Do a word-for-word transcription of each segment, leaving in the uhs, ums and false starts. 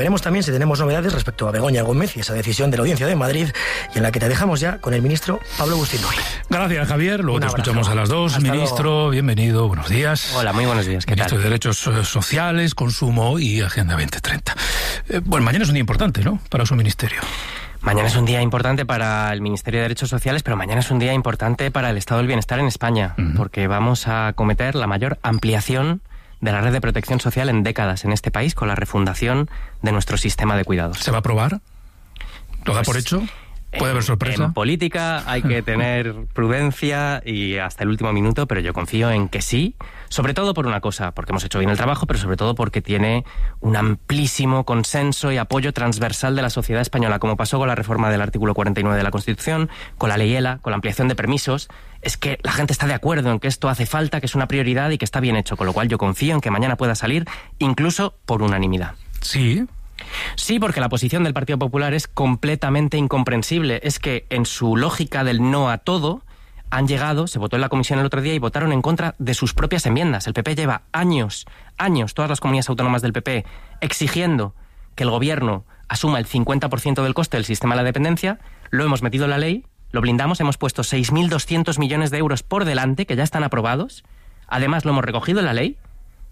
Veremos también si tenemos novedades respecto a Begoña Gómez y esa decisión de la Audiencia de Madrid, y en la que te dejamos ya con el ministro Pablo Agustín Ruiz. Gracias, Javier. Luego Un te abrazo. escuchamos a las dos. Hasta Ministro, luego. bienvenido. Buenos días. Hola, muy buenos días. ¿Qué Ministro tal? de Derechos eh, Sociales, Consumo y Agenda veinte treinta. Eh, bueno, mañana es un día importante, ¿no?, para su ministerio. Mañana es un día importante para el Ministerio de Derechos Sociales, pero mañana es un día importante para el Estado del Bienestar en España, uh-huh. porque vamos a acometer la mayor ampliación de la red de protección social en décadas en este país con la refundación de nuestro sistema de cuidados. ¿Se va a aprobar? ¿Lo da Pues, por hecho? ¿Puede haber sorpresa? En política hay que tener prudencia y hasta el último minuto, pero yo confío en que sí, sobre todo por una cosa, porque hemos hecho bien el trabajo, pero sobre todo porque tiene un amplísimo consenso y apoyo transversal de la sociedad española, como pasó con la reforma del artículo cuarenta y nueve de la Constitución, con la ley ELA, con la ampliación de permisos. Es que la gente está de acuerdo en que esto hace falta, que es una prioridad y que está bien hecho, con lo cual yo confío en que mañana pueda salir incluso por unanimidad. Sí. Sí, porque la posición del Partido Popular es completamente incomprensible. Es que en su lógica del no a todo han llegado, se votó en la comisión el otro día y votaron en contra de sus propias enmiendas. El P P lleva años, años, todas las comunidades autónomas del P P exigiendo que el gobierno asuma el cincuenta por ciento del coste del sistema de la dependencia. Lo hemos metido en la ley, lo blindamos, hemos puesto seis mil doscientos millones de euros por delante, que ya están aprobados. Además, lo hemos recogido en la ley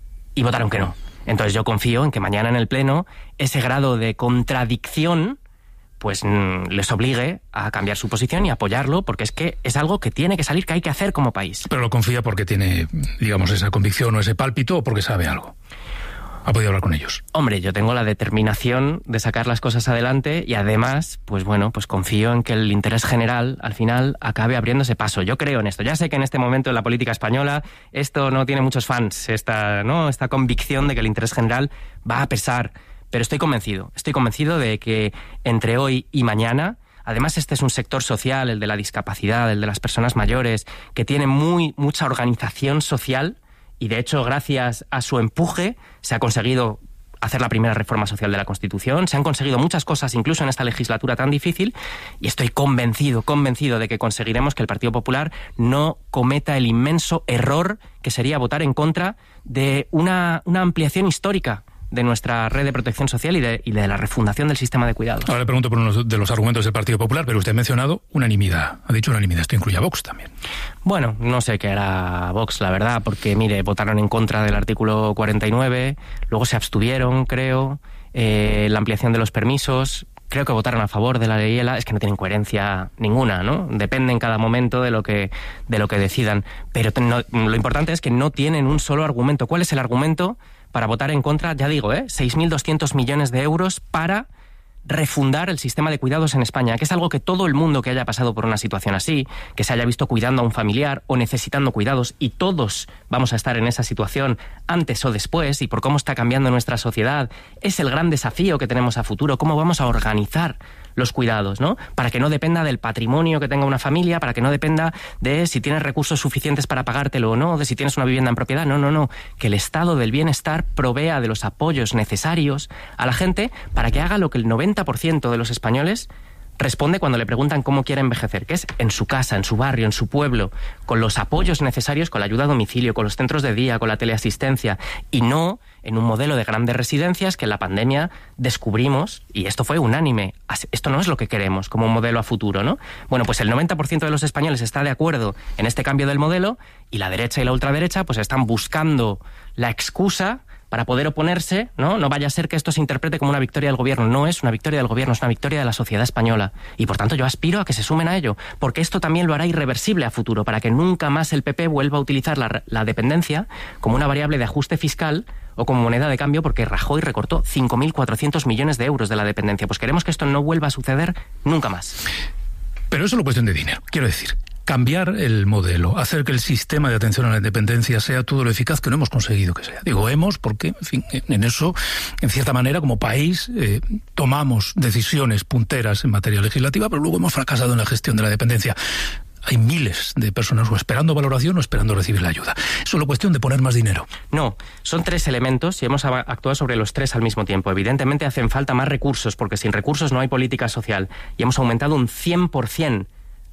y votaron que no. Entonces yo confío en que mañana en el Pleno ese grado de contradicción pues mmm, les obligue a cambiar su posición y apoyarlo, porque es que es algo que tiene que salir, que hay que hacer como país. Pero lo confía porque tiene, digamos, esa convicción o ese pálpito, o porque sabe algo. ¿Ha podido hablar con ellos? Hombre, yo tengo la determinación de sacar las cosas adelante y además, pues bueno, pues confío en que el interés general al final acabe abriéndose paso. Yo creo en esto. Ya sé que en este momento en la política española esto no tiene muchos fans, esta, ¿no?, esta convicción de que el interés general va a pesar, pero estoy convencido, estoy convencido de que entre hoy y mañana, además este es un sector social, el de la discapacidad, el de las personas mayores, que tiene muy mucha organización social. Y de hecho, gracias a su empuje, se ha conseguido hacer la primera reforma social de la Constitución, se han conseguido muchas cosas, incluso en esta legislatura tan difícil, y estoy convencido, convencido de que conseguiremos que el Partido Popular no cometa el inmenso error que sería votar en contra de una, una ampliación histórica de nuestra red de protección social y de, y de la refundación del sistema de cuidados. Ahora le pregunto por uno de los argumentos del Partido Popular, pero usted ha mencionado unanimidad. Ha dicho unanimidad. Esto incluye a Vox también. Bueno, no sé qué hará Vox, la verdad, porque, mire, votaron en contra del artículo cuarenta y nueve, luego se abstuvieron, creo, eh, la ampliación de los permisos. Creo que votaron a favor de la ley ELA. Es que no tienen coherencia ninguna, ¿no? Depende en cada momento de lo que, de lo que decidan. Pero no, lo importante es que no tienen un solo argumento. ¿Cuál es el argumento para votar en contra? Ya digo, ¿eh? seis mil doscientos millones de euros para refundar el sistema de cuidados en España, que es algo que todo el mundo que haya pasado por una situación así, que se haya visto cuidando a un familiar o necesitando cuidados, y todos vamos a estar en esa situación antes o después, y por cómo está cambiando nuestra sociedad, es el gran desafío que tenemos a futuro, cómo vamos a organizar los cuidados, ¿no? Para que no dependa del patrimonio que tenga una familia, para que no dependa de si tienes recursos suficientes para pagártelo o no, de si tienes una vivienda en propiedad. No, no, no. Que el estado del bienestar provea de los apoyos necesarios a la gente para que haga lo que el noventa por ciento de los españoles responde cuando le preguntan cómo quiere envejecer, que es en su casa, en su barrio, en su pueblo, con los apoyos necesarios, con la ayuda a domicilio, con los centros de día, con la teleasistencia, y no en un modelo de grandes residencias que en la pandemia descubrimos, y esto fue unánime, esto no es lo que queremos como un modelo a futuro, ¿no? Bueno, pues el noventa por ciento de los españoles está de acuerdo en este cambio del modelo, y la derecha y la ultraderecha pues están buscando la excusa para poder oponerse, ¿no? No vaya a ser que esto se interprete como una victoria del gobierno. No es una victoria del gobierno, es una victoria de la sociedad española. Y por tanto yo aspiro a que se sumen a ello, porque esto también lo hará irreversible a futuro, para que nunca más el P P vuelva a utilizar la, la dependencia como una variable de ajuste fiscal o como moneda de cambio, porque Rajoy recortó cinco mil cuatrocientos millones de euros de la dependencia. Pues queremos que esto no vuelva a suceder nunca más. Pero es solo cuestión de dinero, quiero decir. Cambiar el modelo, hacer que el sistema de atención a la dependencia sea todo lo eficaz que no hemos conseguido que sea. Digo hemos porque, en fin, en eso, en cierta manera, como país, eh, tomamos decisiones punteras en materia legislativa, pero luego hemos fracasado en la gestión de la dependencia. Hay miles de personas o esperando valoración o esperando recibir la ayuda. Es solo cuestión de poner más dinero. No, son tres elementos y hemos actuado sobre los tres al mismo tiempo. Evidentemente hacen falta más recursos, porque sin recursos no hay política social. Y hemos aumentado un cien por ciento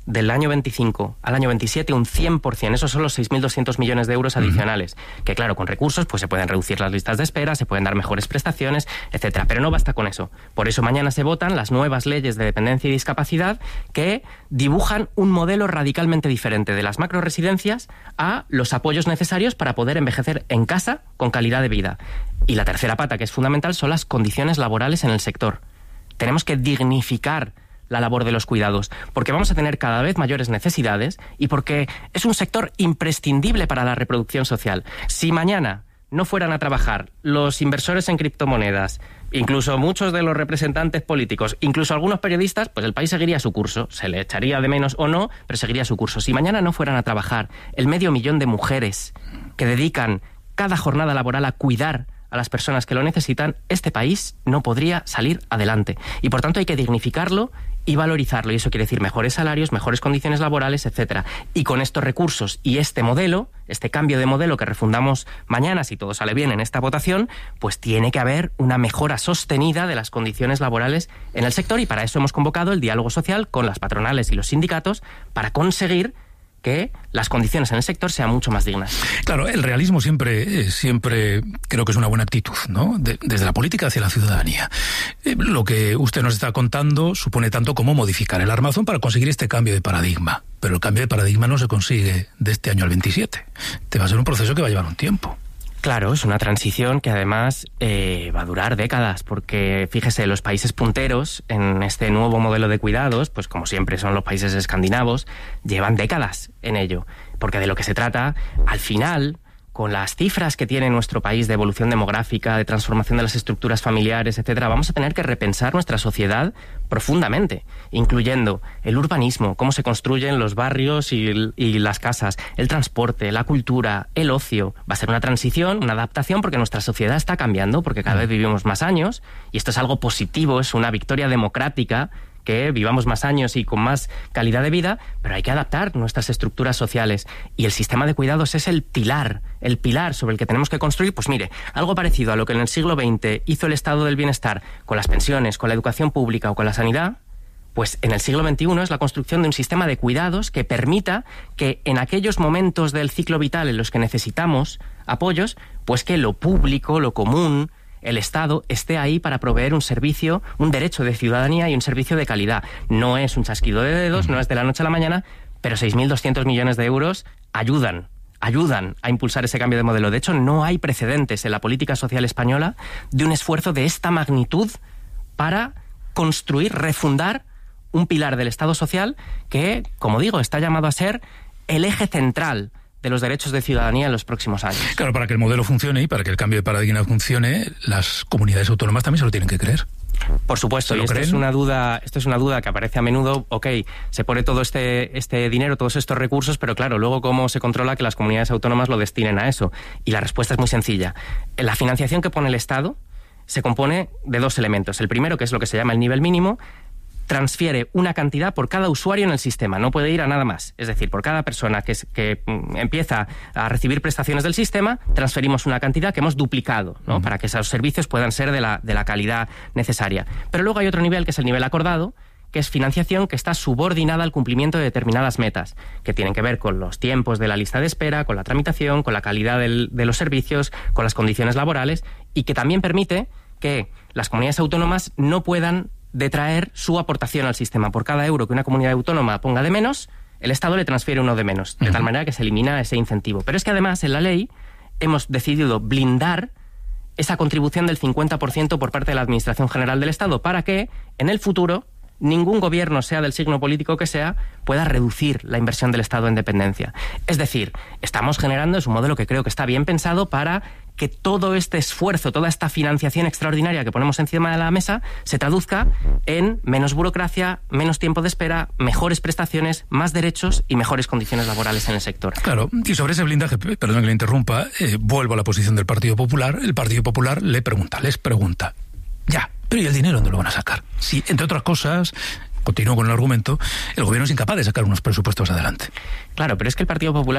del año veinticinco al año veintisiete un cien por ciento. Esos son los seis mil doscientos millones de euros adicionales. Uh-huh. Que claro, con recursos pues se pueden reducir las listas de espera, se pueden dar mejores prestaciones, etcétera. Pero no basta con eso. Por eso mañana se votan las nuevas leyes de dependencia y discapacidad que dibujan un modelo radicalmente diferente de las macroresidencias a los apoyos necesarios para poder envejecer en casa con calidad de vida. Y la tercera pata, que es fundamental, son las condiciones laborales en el sector. Tenemos que dignificar la labor de los cuidados, porque vamos a tener cada vez mayores necesidades y porque es un sector imprescindible para la reproducción social. Si mañana no fueran a trabajar los inversores en criptomonedas, incluso muchos de los representantes políticos, incluso algunos periodistas, pues el país seguiría su curso. Se le echaría de menos o no, pero seguiría su curso. Si mañana no fueran a trabajar el medio millón de mujeres que dedican cada jornada laboral a cuidar a las personas que lo necesitan, este país no podría salir adelante. Y por tanto hay que dignificarlo y valorizarlo. Y eso quiere decir mejores salarios, mejores condiciones laborales, etcétera. Y con estos recursos y este modelo, este cambio de modelo que refundamos mañana, si todo sale bien en esta votación, pues tiene que haber una mejora sostenida de las condiciones laborales en el sector, y para eso hemos convocado el diálogo social con las patronales y los sindicatos para conseguir que las condiciones en el sector sean mucho más dignas. Claro, el realismo siempre, siempre creo que es una buena actitud, ¿no? De, desde la política hacia la ciudadanía. Eh, lo que usted nos está contando supone tanto como modificar el armazón para conseguir este cambio de paradigma. Pero el cambio de paradigma no se consigue de este año al veintisiete. Te va a ser un proceso que va a llevar un tiempo. Claro, es una transición que además eh, va a durar décadas, porque fíjese, los países punteros en este nuevo modelo de cuidados, pues como siempre son los países escandinavos, llevan décadas en ello, porque de lo que se trata, al final, con las cifras que tiene nuestro país de evolución demográfica, de transformación de las estructuras familiares, etcétera, vamos a tener que repensar nuestra sociedad profundamente, incluyendo el urbanismo, cómo se construyen los barrios y, y las casas, el transporte, la cultura, el ocio. Va a ser una transición, una adaptación, porque nuestra sociedad está cambiando, porque cada vez vivimos más años, y esto es algo positivo, es una victoria democrática, que vivamos más años y con más calidad de vida, pero hay que adaptar nuestras estructuras sociales. Y el sistema de cuidados es el pilar, el pilar sobre el que tenemos que construir. Pues mire, algo parecido a lo que en el siglo veinte hizo el Estado del Bienestar con las pensiones, con la educación pública o con la sanidad, pues en el siglo veintiuno es la construcción de un sistema de cuidados que permita que en aquellos momentos del ciclo vital en los que necesitamos apoyos, pues que lo público, lo común, el Estado esté ahí para proveer un servicio, un derecho de ciudadanía y un servicio de calidad. No es un chasquido de dedos, no es de la noche a la mañana, pero seis mil doscientos millones de euros ayudan, ayudan a impulsar ese cambio de modelo. De hecho, no hay precedentes en la política social española de un esfuerzo de esta magnitud para construir, refundar un pilar del Estado social que, como digo, está llamado a ser el eje central de los derechos de ciudadanía en los próximos años. Claro, para que el modelo funcione y para que el cambio de paradigma funcione, las comunidades autónomas también se lo tienen que creer. Por supuesto, y esto es una duda, esto es una duda que aparece a menudo. Ok, se pone todo este, este dinero, todos estos recursos, pero claro, luego cómo se controla que las comunidades autónomas lo destinen a eso. Y la respuesta es muy sencilla. La financiación que pone el Estado se compone de dos elementos. El primero, que es lo que se llama el nivel mínimo, transfiere una cantidad por cada usuario en el sistema, no puede ir a nada más. Es decir, por cada persona que, es, que mm, empieza a recibir prestaciones del sistema, transferimos una cantidad que hemos duplicado, ¿no? Uh-huh. Para que esos servicios puedan ser de la, de la calidad necesaria. Pero luego hay otro nivel, que es el nivel acordado, que es financiación que está subordinada al cumplimiento de determinadas metas, que tienen que ver con los tiempos de la lista de espera, con la tramitación, con la calidad del, de los servicios, con las condiciones laborales, y que también permite que las comunidades autónomas no puedan detraer su aportación al sistema. Por cada euro que una comunidad autónoma ponga de menos, el Estado le transfiere uno de menos, de tal manera que se elimina ese incentivo. Pero es que además en la ley hemos decidido blindar esa contribución del cincuenta por ciento por parte de la Administración General del Estado para que en el futuro ningún gobierno, sea del signo político que sea, pueda reducir la inversión del Estado en dependencia. Es decir, estamos generando, es un modelo que creo que está bien pensado para que todo este esfuerzo, toda esta financiación extraordinaria que ponemos encima de la mesa, se traduzca en menos burocracia, menos tiempo de espera, mejores prestaciones, más derechos y mejores condiciones laborales en el sector. Claro, y sobre ese blindaje, perdón que le interrumpa, eh, vuelvo a la posición del Partido Popular. El Partido Popular le pregunta, les pregunta, ya, pero ¿y el dinero dónde lo van a sacar? Si, entre otras cosas, continúo con el argumento, el gobierno es incapaz de sacar unos presupuestos adelante. Claro, pero es que el Partido Popular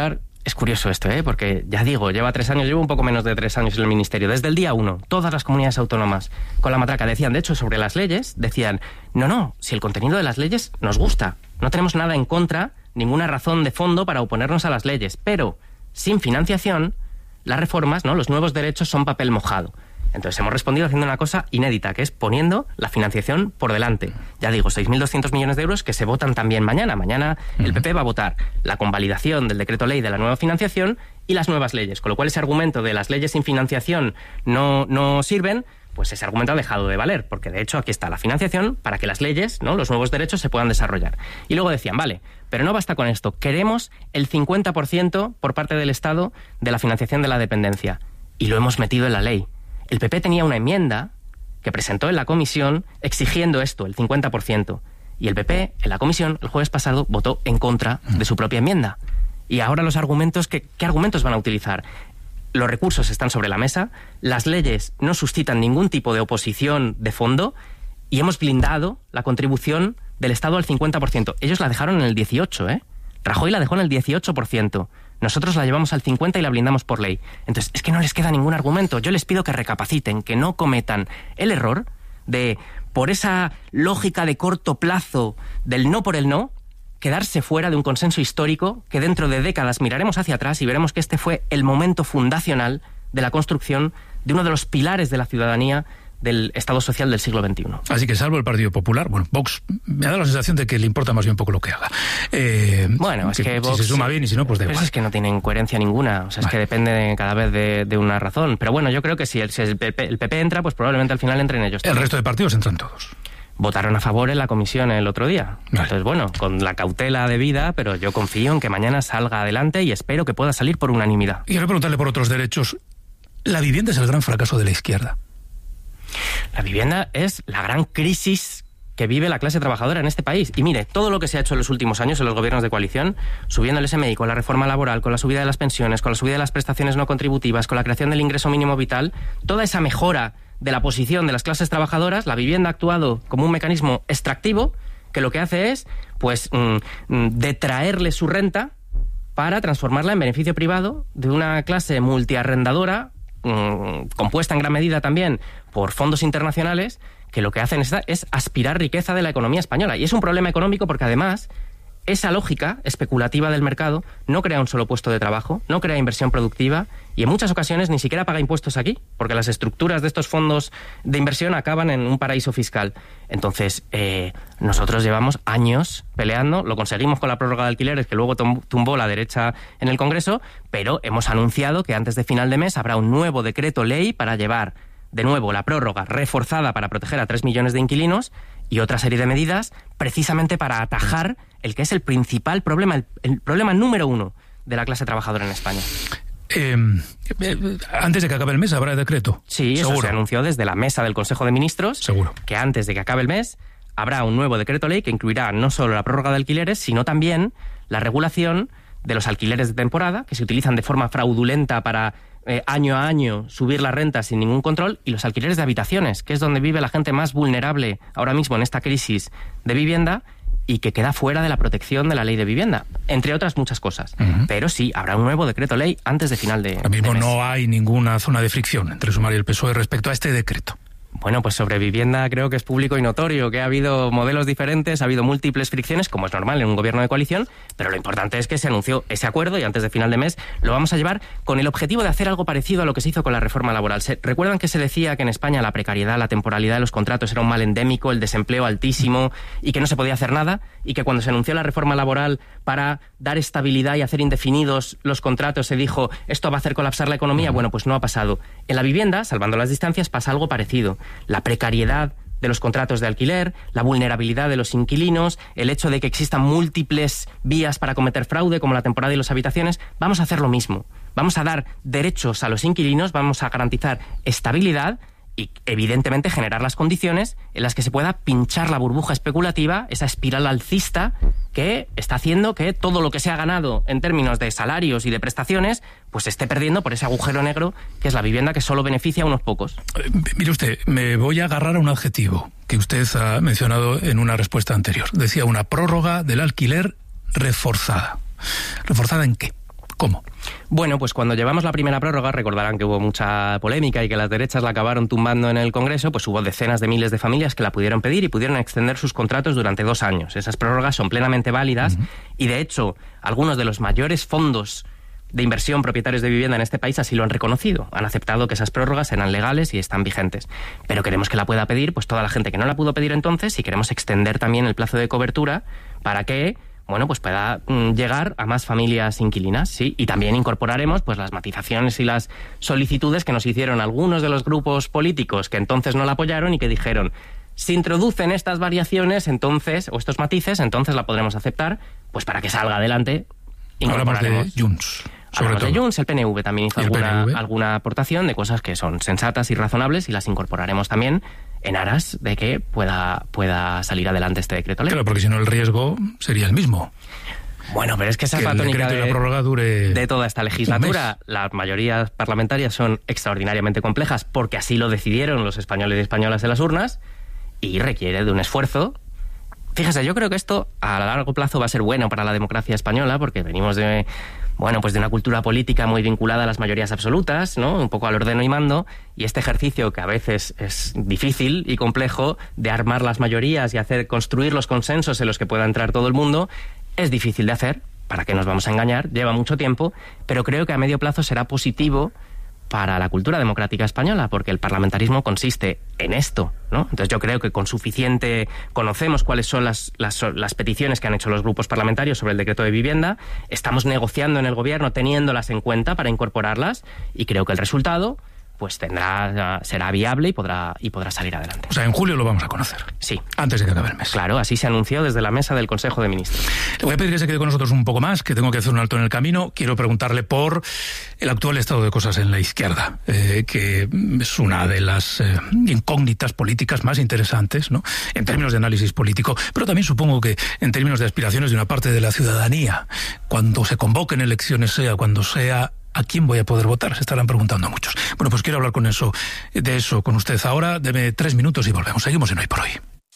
Es curioso esto, ¿eh? Porque ya digo, lleva tres años, llevo un poco menos de tres años en el Ministerio. Desde el día uno, todas las comunidades autónomas con la matraca decían, de hecho, sobre las leyes, decían, no, no, si el contenido de las leyes nos gusta, no tenemos nada en contra, ninguna razón de fondo para oponernos a las leyes, pero sin financiación, las reformas, ¿no? Los nuevos derechos son papel mojado. Entonces hemos respondido haciendo una cosa inédita, que es poniendo la financiación por delante. Ya digo, seis mil doscientos millones de euros que se votan también mañana. Mañana el P P va a votar la convalidación del decreto ley de la nueva financiación y las nuevas leyes. Con lo cual ese argumento de las leyes sin financiación no, no sirven, pues ese argumento ha dejado de valer, porque de hecho aquí está la financiación para que las leyes, ¿no? Los nuevos derechos se puedan desarrollar. Y luego decían, vale, pero no basta con esto, queremos el cincuenta por ciento por parte del Estado de la financiación de la dependencia. Y lo hemos metido en la ley. El P P tenía una enmienda que presentó en la comisión exigiendo esto, el cincuenta por ciento. Y el P P, en la comisión, el jueves pasado, votó en contra de su propia enmienda. Y ahora los argumentos, ¿qué, qué argumentos van a utilizar? Los recursos están sobre la mesa, las leyes no suscitan ningún tipo de oposición de fondo y hemos blindado la contribución del Estado al cincuenta por ciento. Ellos la dejaron en el dieciocho por ciento, ¿eh? Rajoy la dejó en el dieciocho por ciento. Nosotros la llevamos al cincuenta por ciento y la blindamos por ley. Entonces, es que no les queda ningún argumento. Yo les pido que recapaciten, que no cometan el error de, por esa lógica de corto plazo del no por el no, quedarse fuera de un consenso histórico que dentro de décadas miraremos hacia atrás y veremos que este fue el momento fundacional de la construcción de uno de los pilares de la ciudadanía del Estado social del siglo veintiuno. Así que salvo el Partido Popular, bueno, Vox me ha dado la sensación de que le importa más bien un poco lo que haga. Eh, bueno, es que, que Vox... Si se suma bien y si no, pues da igual. Es que no tienen coherencia ninguna, o sea, vale. Es que depende de, cada vez de, de una razón. Pero bueno, yo creo que si el, si el, P P, el P P entra, pues probablemente al final entren ellos. El resto de partidos entran todos. Votaron a favor en la comisión el otro día. Vale. Entonces, bueno, con la cautela debida, pero yo confío en que mañana salga adelante y espero que pueda salir por unanimidad. Y quiero preguntarle por otros derechos. La vivienda es el gran fracaso de la izquierda. La vivienda es la gran crisis que vive la clase trabajadora en este país. Y mire, todo lo que se ha hecho en los últimos años en los gobiernos de coalición, subiendo el S M I, con la reforma laboral, con la subida de las pensiones, con la subida de las prestaciones no contributivas, con la creación del ingreso mínimo vital, toda esa mejora de la posición de las clases trabajadoras, la vivienda ha actuado como un mecanismo extractivo que lo que hace es, pues, mm, detraerle su renta para transformarla en beneficio privado de una clase multiarrendadora, mmm, compuesta en gran medida también por fondos internacionales, que lo que hacen es, es aspirar riqueza de la economía española. Y es un problema económico porque además esa lógica especulativa del mercado no crea un solo puesto de trabajo, no crea inversión productiva y en muchas ocasiones ni siquiera paga impuestos aquí, porque las estructuras de estos fondos de inversión acaban en un paraíso fiscal. Entonces, eh, nosotros llevamos años peleando, lo conseguimos con la prórroga de alquileres que luego tumbó la derecha en el Congreso, pero hemos anunciado que antes de final de mes habrá un nuevo decreto ley para llevar de nuevo la prórroga reforzada para proteger a tres millones de inquilinos y otra serie de medidas precisamente para atajar el que es el principal problema, el, el problema número uno de la clase trabajadora en España. Eh, eh, antes de que acabe el mes habrá decreto. Sí, eso seguro. Se anunció desde la mesa del Consejo de Ministros. Seguro. Que antes de que acabe el mes habrá un nuevo decreto ley que incluirá no solo la prórroga de alquileres, sino también la regulación de los alquileres de temporada, que se utilizan de forma fraudulenta para eh, año a año subir la renta sin ningún control, y los alquileres de habitaciones, que es donde vive la gente más vulnerable ahora mismo en esta crisis de vivienda y que queda fuera de la protección de la ley de vivienda, entre otras muchas cosas. Uh-huh. Pero sí, habrá un nuevo decreto ley antes de final de Ahora mismo de mes. No hay ninguna zona de fricción entre Sumar y el P S O E respecto a este decreto. Bueno, pues sobre vivienda creo que es público y notorio que ha habido modelos diferentes, ha habido múltiples fricciones, como es normal en un gobierno de coalición, pero lo importante es que se anunció ese acuerdo y antes de final de mes lo vamos a llevar con el objetivo de hacer algo parecido a lo que se hizo con la reforma laboral. ¿Se recuerdan que se decía que en España la precariedad, la temporalidad de los contratos era un mal endémico, el desempleo altísimo y que no se podía hacer nada? Y que cuando se anunció la reforma laboral para dar estabilidad y hacer indefinidos los contratos se dijo, esto va a hacer colapsar la economía. Bueno, pues no ha pasado. En la vivienda, salvando las distancias, pasa algo parecido. La precariedad de los contratos de alquiler, la vulnerabilidad de los inquilinos, el hecho de que existan múltiples vías para cometer fraude, como la temporada y las habitaciones, vamos a hacer lo mismo. Vamos a dar derechos a los inquilinos, vamos a garantizar estabilidad y, evidentemente, generar las condiciones en las que se pueda pinchar la burbuja especulativa, esa espiral alcista que está haciendo que todo lo que se ha ganado en términos de salarios y de prestaciones pues se esté perdiendo por ese agujero negro que es la vivienda, que solo beneficia a unos pocos. Eh, mire usted, me voy a agarrar a un adjetivo que usted ha mencionado en una respuesta anterior. Decía una prórroga del alquiler reforzada. ¿Reforzada en qué? ¿Cómo? Bueno, pues cuando llevamos la primera prórroga, recordarán que hubo mucha polémica y que las derechas la acabaron tumbando en el Congreso, pues hubo decenas de miles de familias que la pudieron pedir y pudieron extender sus contratos durante dos años. Esas prórrogas son plenamente válidas uh-huh. y, de hecho, algunos de los mayores fondos de inversión propietarios de vivienda en este país así lo han reconocido. Han aceptado que esas prórrogas eran legales y están vigentes. Pero queremos que la pueda pedir pues toda la gente que no la pudo pedir entonces, y queremos extender también el plazo de cobertura para que bueno, pues pueda mm, llegar a más familias inquilinas, sí, y también incorporaremos pues las matizaciones y las solicitudes que nos hicieron algunos de los grupos políticos que entonces no la apoyaron y que dijeron: si introducen estas variaciones, entonces, o estos matices, entonces la podremos aceptar, pues para que salga adelante. Hablamos de Junts. Hablamos de Junts, el P N V también hizo alguna, alguna aportación de cosas que son sensatas y razonables, y las incorporaremos también en aras de que pueda, pueda salir adelante este decreto ley. Claro, porque si no el riesgo sería el mismo. Bueno, pero es que esa que es la tónica de, la prórroga dure de toda esta legislatura. Las mayorías parlamentarias son extraordinariamente complejas porque así lo decidieron los españoles y españolas en las urnas, y requiere de un esfuerzo. Fíjese, yo creo que esto a largo plazo va a ser bueno para la democracia española, porque venimos de, bueno, pues de una cultura política muy vinculada a las mayorías absolutas, ¿no? Un poco al ordeno y mando, y este ejercicio que a veces es difícil y complejo de armar las mayorías y hacer construir los consensos en los que pueda entrar todo el mundo es difícil de hacer. ¿Para qué nos vamos a engañar? Lleva mucho tiempo, pero creo que a medio plazo será positivo para la cultura democrática española, porque el parlamentarismo consiste en esto, ¿no? Entonces yo creo que con suficiente conocemos cuáles son las, las, las peticiones que han hecho los grupos parlamentarios sobre el decreto de vivienda, estamos negociando en el gobierno teniéndolas en cuenta para incorporarlas, y creo que el resultado pues tendrá, será viable y podrá, y podrá salir adelante. O sea, en julio lo vamos a conocer. Sí. Antes de que acabe el mes. Claro, así se anunció desde la mesa del Consejo de Ministros. Le voy a pedir que se quede con nosotros un poco más, que tengo que hacer un alto en el camino. Quiero preguntarle por el actual estado de cosas en la izquierda, eh, que es una de las eh, incógnitas políticas más interesantes, ¿no? En términos de análisis político, pero también supongo que en términos de aspiraciones de una parte de la ciudadanía. Cuando se convoquen elecciones, sea cuando sea, ¿a quién voy a poder votar? Se estarán preguntando muchos. Bueno, pues quiero hablar con eso, de eso con usted ahora. Deme tres minutos y volvemos. Seguimos en Hoy por Hoy.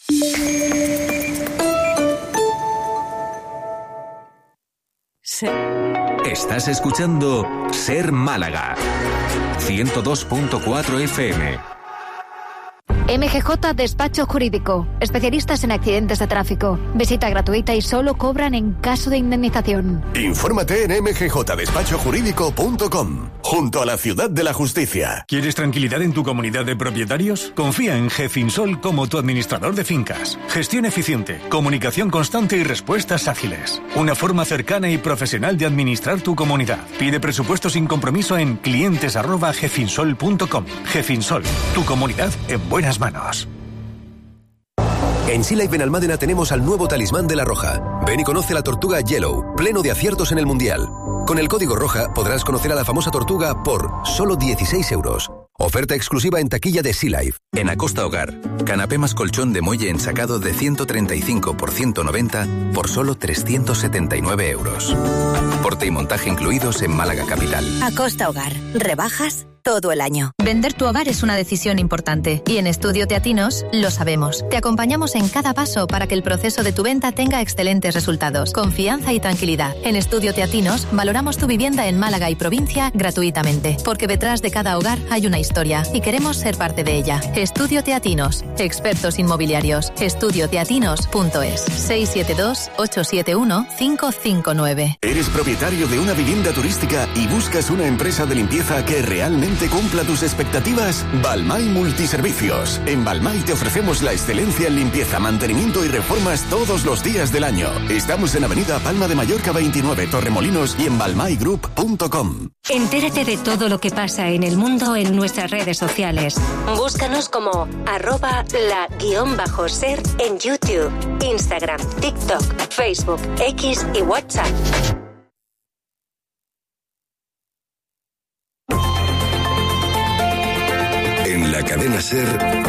Sí. Estás escuchando Ser Málaga, ciento dos punto cuatro F M. M G J Despacho Jurídico, especialistas en accidentes de tráfico. Visita gratuita y solo cobran en caso de indemnización. Infórmate en m g j despacho jurídico punto com, junto a la Ciudad de la Justicia. ¿Quieres tranquilidad en tu comunidad de propietarios? Confía en GEFINSOL como tu administrador de fincas. Gestión eficiente, comunicación constante y respuestas ágiles. Una forma cercana y profesional de administrar tu comunidad. Pide presupuesto sin compromiso en clientes arroba gefinsol punto com. GEFINSOL, tu comunidad en buenas manos. En Sea Life Benalmádena tenemos al nuevo talismán de la Roja. Ven y conoce la tortuga Yellow, pleno de aciertos en el Mundial. Con el código ROJA podrás conocer a la famosa tortuga por solo dieciséis euros. Oferta exclusiva en taquilla de Sea Life. En Acosta Hogar, canapé más colchón de muelle ensacado de ciento treinta y cinco por ciento noventa por solo trescientos setenta y nueve euros. Porte y montaje incluidos en Málaga Capital. Acosta Hogar. Rebajas todo el año. Vender tu hogar es una decisión importante y en Estudio Teatinos lo sabemos. Te acompañamos en cada paso para que el proceso de tu venta tenga excelentes resultados, confianza y tranquilidad. En Estudio Teatinos valoramos tu vivienda en Málaga y provincia gratuitamente, porque detrás de cada hogar hay una historia y queremos ser parte de ella. Estudio Teatinos, expertos inmobiliarios. estudio teatinos punto es. seis siete dos, ocho siete uno, cinco cinco nueve. ¿Eres propietario de una vivienda turística y buscas una empresa de limpieza que realmente cumpla tus expectativas? Balmay Multiservicios. En Balmay te ofrecemos la excelencia en limpieza, mantenimiento y reformas todos los días del año. Estamos en Avenida Palma de Mallorca veintinueve, Torremolinos, y en balmay group punto com. Entérate de todo lo que pasa en el mundo en nuestras redes sociales. Búscanos como arroba la guión bajo ser en YouTube, Instagram, TikTok, Facebook, X y WhatsApp. En la cadena SER,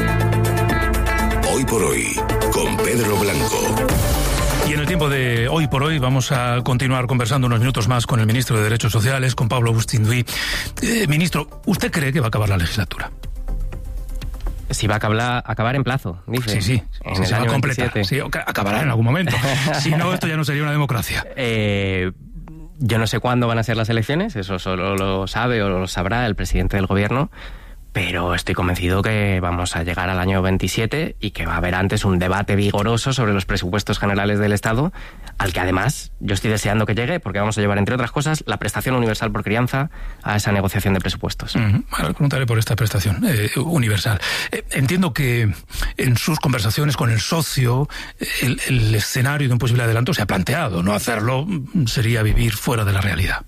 Hoy por Hoy, con Pedro Blanco. Y en el tiempo de Hoy por Hoy vamos a continuar conversando unos minutos más con el ministro de Derechos Sociales, con Pablo Agustín Duy. Eh, ministro, ¿usted cree que va a acabar la legislatura? Si va a acabar, acabar en plazo, dice. Sí, sí, en sí el se año va a completar. veintisiete. Sí, acabará en algún momento. Si no, esto ya no sería una democracia. Eh... Yo no sé cuándo van a ser las elecciones, eso solo lo sabe o lo sabrá el presidente del gobierno, pero estoy convencido que vamos a llegar al año veintisiete y que va a haber antes un debate vigoroso sobre los presupuestos generales del Estado, al que además yo estoy deseando que llegue, porque vamos a llevar, entre otras cosas, la prestación universal por crianza a esa negociación de presupuestos. Uh-huh. Ahora preguntaré por esta prestación eh, universal. Eh, entiendo que en sus conversaciones con el socio, el, el escenario de un posible adelanto se ha planteado. No hacerlo sería vivir fuera de la realidad.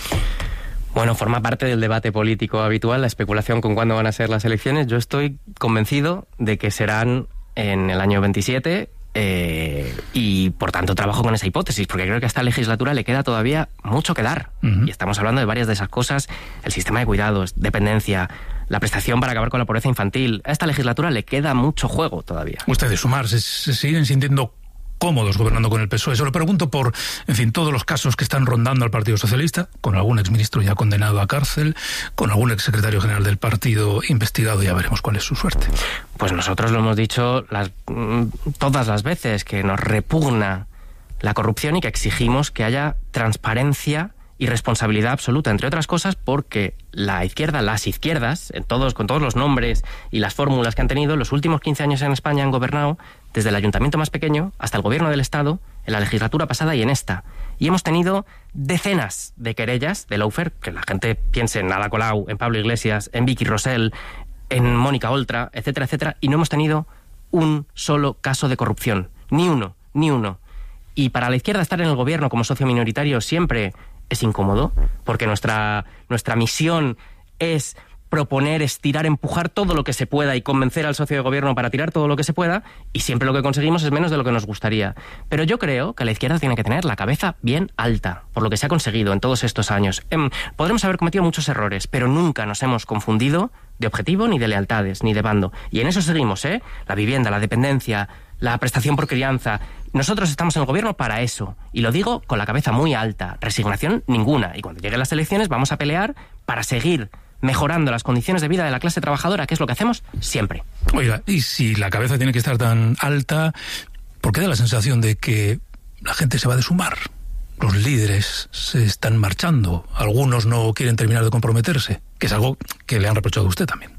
Bueno, forma parte del debate político habitual, la especulación con cuándo van a ser las elecciones. Yo estoy convencido de que serán en el año veintisiete eh, y, por tanto, trabajo con esa hipótesis, porque creo que a esta legislatura le queda todavía mucho que dar. Uh-huh. Y estamos hablando de varias de esas cosas: el sistema de cuidados, dependencia, la prestación para acabar con la pobreza infantil. A esta legislatura le queda mucho juego todavía. Ustedes, Sumar, se, se siguen sintiendo cómodos gobernando con el P S O E. Se lo pregunto por, en fin, todos los casos que están rondando al Partido Socialista, con algún exministro ya condenado a cárcel, con algún exsecretario general del partido investigado. Ya veremos cuál es su suerte. Pues nosotros lo hemos dicho las, todas las veces, que nos repugna la corrupción y que exigimos que haya transparencia y responsabilidad absoluta, entre otras cosas porque la izquierda, las izquierdas, en todos, con todos los nombres y las fórmulas que han tenido, los últimos quince años en España han gobernado desde el ayuntamiento más pequeño hasta el gobierno del Estado, en la legislatura pasada y en esta. Y hemos tenido decenas de querellas de lawfare, que la gente piense en Ada Colau, en Pablo Iglesias, en Vicky Rosell, en Mónica Oltra, etcétera, etcétera, y no hemos tenido un solo caso de corrupción. Ni uno, ni uno. Y para la izquierda estar en el gobierno como socio minoritario siempre es incómodo, porque nuestra, nuestra misión es proponer, estirar, empujar todo lo que se pueda y convencer al socio de gobierno para tirar todo lo que se pueda, y siempre lo que conseguimos es menos de lo que nos gustaría. Pero yo creo que la izquierda tiene que tener la cabeza bien alta, por lo que se ha conseguido en todos estos años. Eh, podremos haber cometido muchos errores, pero nunca nos hemos confundido de objetivo, ni de lealtades, ni de bando. Y en eso seguimos, ¿eh? La vivienda, la dependencia, la prestación por crianza. Nosotros estamos en el gobierno para eso, y lo digo con la cabeza muy alta, resignación ninguna. Y cuando lleguen las elecciones vamos a pelear para seguir mejorando las condiciones de vida de la clase trabajadora, que es lo que hacemos siempre. Oiga, y si la cabeza tiene que estar tan alta, ¿por qué da la sensación de que la gente se va de Sumar? Los líderes se están marchando, algunos no quieren terminar de comprometerse, que es algo que le han reprochado a usted también.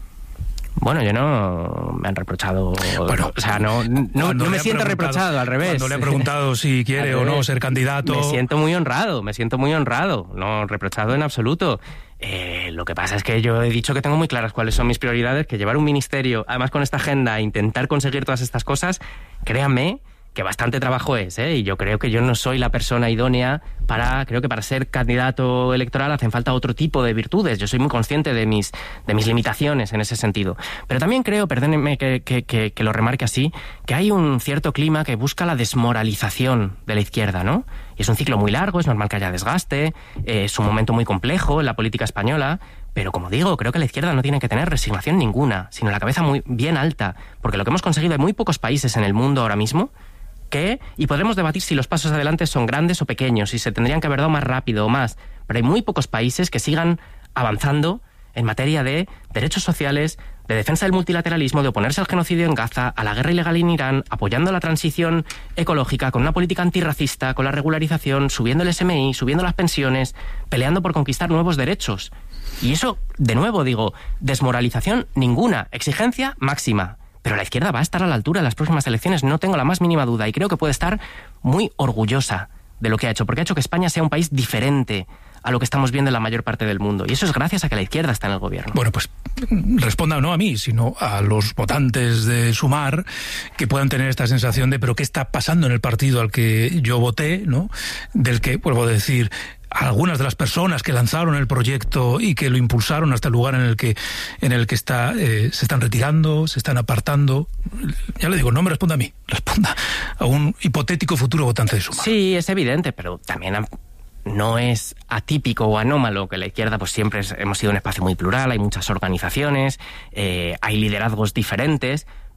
Bueno, yo no me han reprochado, bueno, o sea, no, no, no me siento reprochado, al revés. Cuando le han preguntado si quiere o no ser candidato... Me siento muy honrado, me siento muy honrado, no reprochado en absoluto. Eh, lo que pasa es que yo he dicho que tengo muy claras cuáles son mis prioridades, que llevar un ministerio, además con esta agenda, e intentar conseguir todas estas cosas, créanme que bastante trabajo es, ¿eh? Y yo creo que yo no soy la persona idónea para, creo que para ser candidato electoral hacen falta otro tipo de virtudes. Yo soy muy consciente de mis, de mis limitaciones en ese sentido. Pero también creo, perdónenme que, que, que, que lo remarque así, que hay un cierto clima que busca la desmoralización de la izquierda, ¿no? Y es un ciclo muy largo, es normal que haya desgaste, eh, es un momento muy complejo en la política española. Pero como digo, creo que la izquierda no tiene que tener resignación ninguna, sino la cabeza muy bien alta, porque lo que hemos conseguido, hay muy pocos países en el mundo ahora mismo que, y podremos debatir si los pasos adelante son grandes o pequeños, si se tendrían que haber dado más rápido o más, pero hay muy pocos países que sigan avanzando en materia de derechos sociales, de defensa del multilateralismo, de oponerse al genocidio en Gaza, a la guerra ilegal en Irán, apoyando la transición ecológica, con una política antirracista, con la regularización, subiendo el S M I, subiendo las pensiones, peleando por conquistar nuevos derechos. Y eso, de nuevo digo, desmoralización ninguna, exigencia máxima. Pero la izquierda va a estar a la altura en las próximas elecciones, no tengo la más mínima duda, y creo que puede estar muy orgullosa de lo que ha hecho, porque ha hecho que España sea un país diferente a lo que estamos viendo en la mayor parte del mundo. Y eso es gracias a que la izquierda está en el gobierno. Bueno, pues responda no a mí, sino a los votantes de Sumar, que puedan tener esta sensación de, pero ¿qué está pasando en el partido al que yo voté, ¿no? Del que, vuelvo a decir, algunas de las personas que lanzaron el proyecto y que lo impulsaron hasta el lugar en el que en el que está eh, se están retirando, se están apartando. Ya le digo, no me responda a mí, responda a un hipotético futuro votante de Sumar. Sí, es evidente, pero también han... no es atípico o anómalo que la izquierda, pues siempre es, hemos sido un espacio muy plural, hay muchas organizaciones, eh, hay liderazgos diferentes,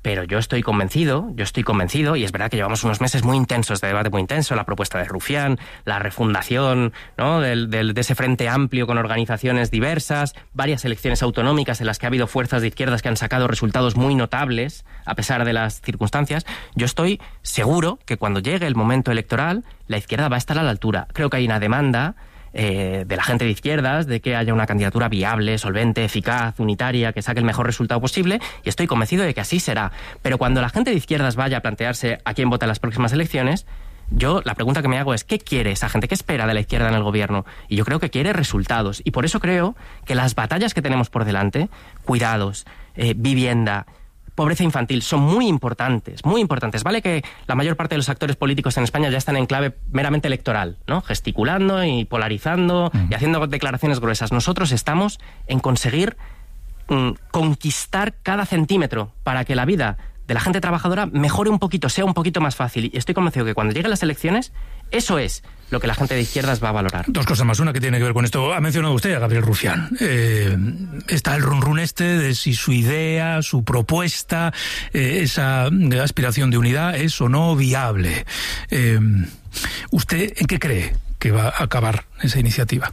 pero yo estoy convencido, yo estoy convencido, y es verdad que llevamos unos meses muy intensos, de debate muy intenso, la propuesta de Rufián, la refundación, ¿no?, del, del, de ese frente amplio con organizaciones diversas, varias elecciones autonómicas en las que ha habido fuerzas de izquierdas que han sacado resultados muy notables, a pesar de las circunstancias. Yo estoy seguro que cuando llegue el momento electoral, la izquierda va a estar a la altura. Creo que hay una demanda Eh, de la gente de izquierdas, de que haya una candidatura viable, solvente, eficaz, unitaria, que saque el mejor resultado posible, y estoy convencido de que así será. Pero cuando la gente de izquierdas vaya a plantearse a quién vota en las próximas elecciones, yo la pregunta que me hago es, ¿qué quiere esa gente? ¿Qué espera de la izquierda en el gobierno? Y yo creo que quiere resultados. Y por eso creo que las batallas que tenemos por delante, cuidados, eh, vivienda, pobreza infantil, son muy importantes, muy importantes. Vale que la mayor parte de los actores políticos en España ya están en clave meramente electoral, ¿no?, gesticulando y polarizando mm. y haciendo declaraciones gruesas. Nosotros estamos en conseguir mm, conquistar cada centímetro para que la vida de la gente trabajadora mejore un poquito, sea un poquito más fácil. Y estoy convencido que cuando lleguen las elecciones, eso es lo que la gente de izquierdas va a valorar. Dos cosas más. Una que tiene que ver con esto. Ha mencionado usted a Gabriel Rufián. Eh, está el run run este de si su idea, su propuesta, eh, esa aspiración de unidad es o no viable. Eh, ¿Usted en qué cree que va a acabar esa iniciativa?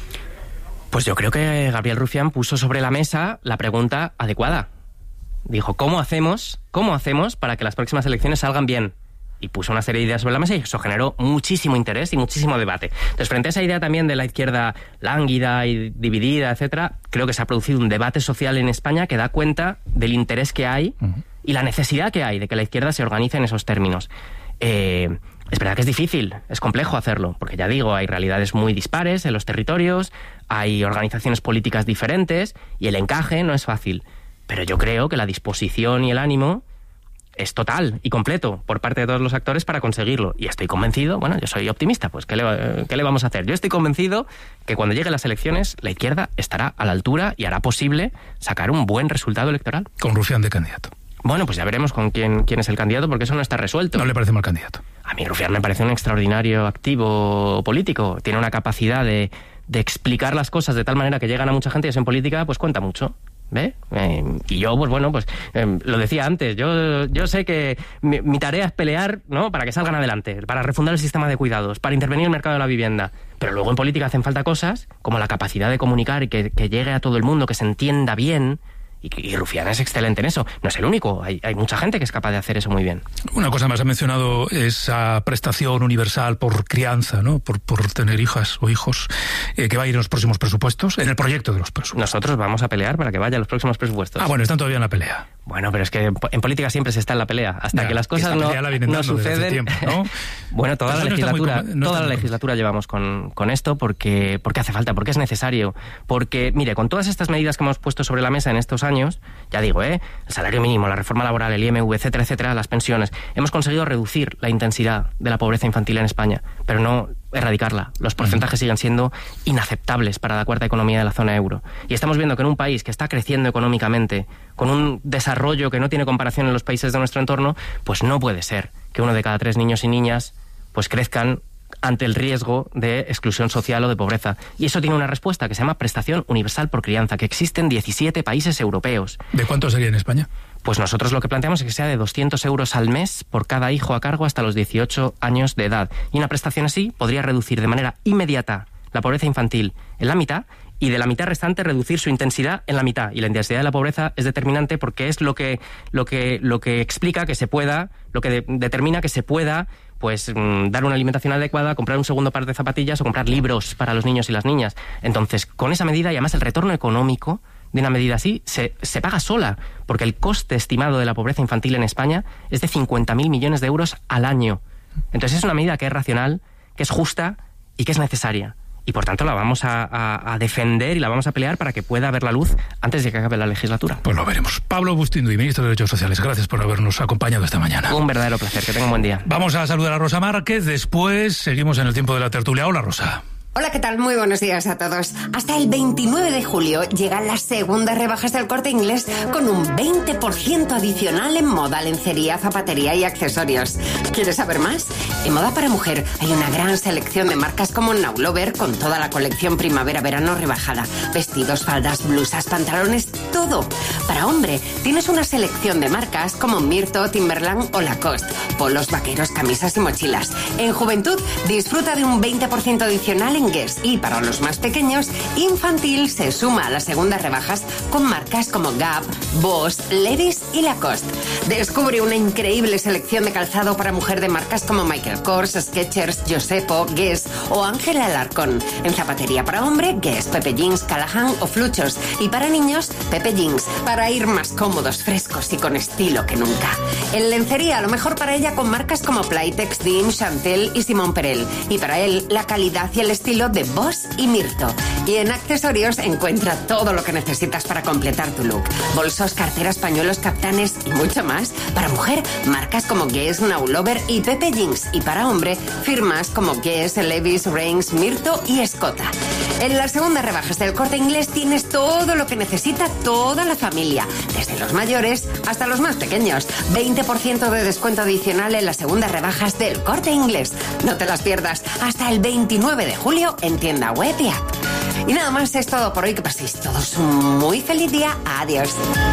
Pues yo creo que Gabriel Rufián puso sobre la mesa la pregunta adecuada. Dijo, ¿cómo hacemos, cómo hacemos para que las próximas elecciones salgan bien? Y puso una serie de ideas sobre la mesa y eso generó muchísimo interés y muchísimo debate. Entonces, frente a esa idea también de la izquierda lánguida y dividida, etcétera, creo que se ha producido un debate social en España que da cuenta del interés que hay uh-huh. y la necesidad que hay de que la izquierda se organice en esos términos. Eh, es verdad que es difícil, es complejo hacerlo, porque ya digo, hay realidades muy dispares en los territorios, hay organizaciones políticas diferentes y el encaje no es fácil. Pero yo creo que la disposición y el ánimo es total y completo por parte de todos los actores para conseguirlo. Y estoy convencido, bueno, yo soy optimista, pues ¿qué le, qué le vamos a hacer? Yo estoy convencido que cuando lleguen las elecciones, la izquierda estará a la altura y hará posible sacar un buen resultado electoral. Con Rufián de candidato. Bueno, pues ya veremos con quién, quién es el candidato, porque eso no está resuelto. ¿No le parece mal candidato? A mí Rufián me parece un extraordinario activo político. Tiene una capacidad de, de explicar las cosas de tal manera que llegan a mucha gente y eso en política pues cuenta mucho. ¿Ve? Eh, y yo, pues bueno, pues eh, lo decía antes, yo, yo sé que mi, mi tarea es pelear, ¿no?, para que salgan adelante, para refundar el sistema de cuidados, para intervenir en el mercado de la vivienda. Pero luego en política hacen falta cosas como la capacidad de comunicar y que, que llegue a todo el mundo, que se entienda bien. Y, y Rufián es excelente en eso. No es el único, hay, hay mucha gente que es capaz de hacer eso muy bien. Una cosa más, ha mencionado esa prestación universal por crianza, ¿no?, por, por tener hijas o hijos, eh, que va a ir en los próximos presupuestos, en el proyecto de los presupuestos. Nosotros vamos a pelear para que vaya a los próximos presupuestos. Ah, bueno, están todavía en la pelea. Bueno, pero es que en política siempre se está en la pelea, hasta ya, que las cosas no, no suceden. Tiempo, ¿no? Bueno, toda pero la legislatura, muy, no toda la legislatura llevamos con, con esto porque, porque hace falta, porque es necesario. Porque, mire, con todas estas medidas que hemos puesto sobre la mesa en estos años, ya digo, ¿eh?, el salario mínimo, la reforma laboral, el I M V, etcétera, etcétera, las pensiones, hemos conseguido reducir la intensidad de la pobreza infantil en España, pero no erradicarla. Los porcentajes siguen siendo inaceptables para la cuarta economía de la zona euro. Y estamos viendo que en un país que está creciendo económicamente, con un desarrollo que no tiene comparación en los países de nuestro entorno, pues no puede ser que uno de cada tres niños y niñas pues crezcan ante el riesgo de exclusión social o de pobreza. Y eso tiene una respuesta que se llama prestación universal por crianza, que existe en diecisiete países europeos. ¿De cuánto sería en España? Pues nosotros lo que planteamos es que sea de doscientos euros al mes por cada hijo a cargo hasta los dieciocho años de edad. Y una prestación así podría reducir de manera inmediata la pobreza infantil en la mitad y de la mitad restante reducir su intensidad en la mitad. Y la intensidad de la pobreza es determinante porque es lo que, lo que, lo que explica que se pueda, lo que de, determina que se pueda pues mmm, dar una alimentación adecuada, comprar un segundo par de zapatillas o comprar libros para los niños y las niñas. Entonces, con esa medida y además el retorno económico de una medida así se, se paga sola, porque el coste estimado de la pobreza infantil en España es de cincuenta mil millones de euros al año. Entonces es una medida que es racional, que es justa y que es necesaria. Y por tanto la vamos a, a, a defender y la vamos a pelear para que pueda ver la luz antes de que acabe la legislatura. Pues lo veremos. Pablo Bustinduy, ministro de Derechos Sociales, gracias por habernos acompañado esta mañana. Un verdadero placer, que tenga un buen día. Vamos a saludar a Rosa Márquez, después seguimos en el tiempo de la tertulia. Hola, Rosa. Hola, ¿qué tal? Muy buenos días a todos. Hasta el veintinueve de julio llegan las segundas rebajas del Corte Inglés con un veinte por ciento adicional en moda, lencería, zapatería y accesorios. ¿Quieres saber más? En moda para mujer hay una gran selección de marcas como Now Lover con toda la colección primavera-verano rebajada. Vestidos, faldas, blusas, pantalones, todo. Para hombre tienes una selección de marcas como Mirto, Timberland o Lacoste. Polos, vaqueros, camisas y mochilas. En juventud disfruta de un veinte por ciento adicional en Guess, y para los más pequeños, infantil se suma a las segundas rebajas con marcas como Gap, Boss, Levi's y Lacoste. Descubre una increíble selección de calzado para mujer de marcas como Michael Kors, Skechers, Josepo, Guess o Ángela Alarcón. En zapatería para hombre, Guess, Pepe Jeans, Callahan o Fluchos. Y para niños, Pepe Jeans, para ir más cómodos, frescos y con estilo que nunca. En lencería, lo mejor para ella con marcas como Playtex, Dim, Chantel y Simón Perel. Y para él, la calidad y el estilo de Boss y Mirto. Y en accesorios encuentra todo lo que necesitas para completar tu look. Bolsos, carteras, pañuelos, captanes y mucho más. Para mujer, marcas como Guess, Now Lover y Pepe Jeans. Y para hombre, firmas como Guess, Levi's, Reigns, Mirto y Escota. En las segundas rebajas del Corte Inglés tienes todo lo que necesita toda la familia, desde los mayores hasta los más pequeños. veinte por ciento de descuento adicional en las segundas rebajas del Corte Inglés. No te las pierdas hasta el veintinueve de julio en tienda web y app. Y nada más, es todo por hoy. Que paséis todos un muy feliz día. Adiós.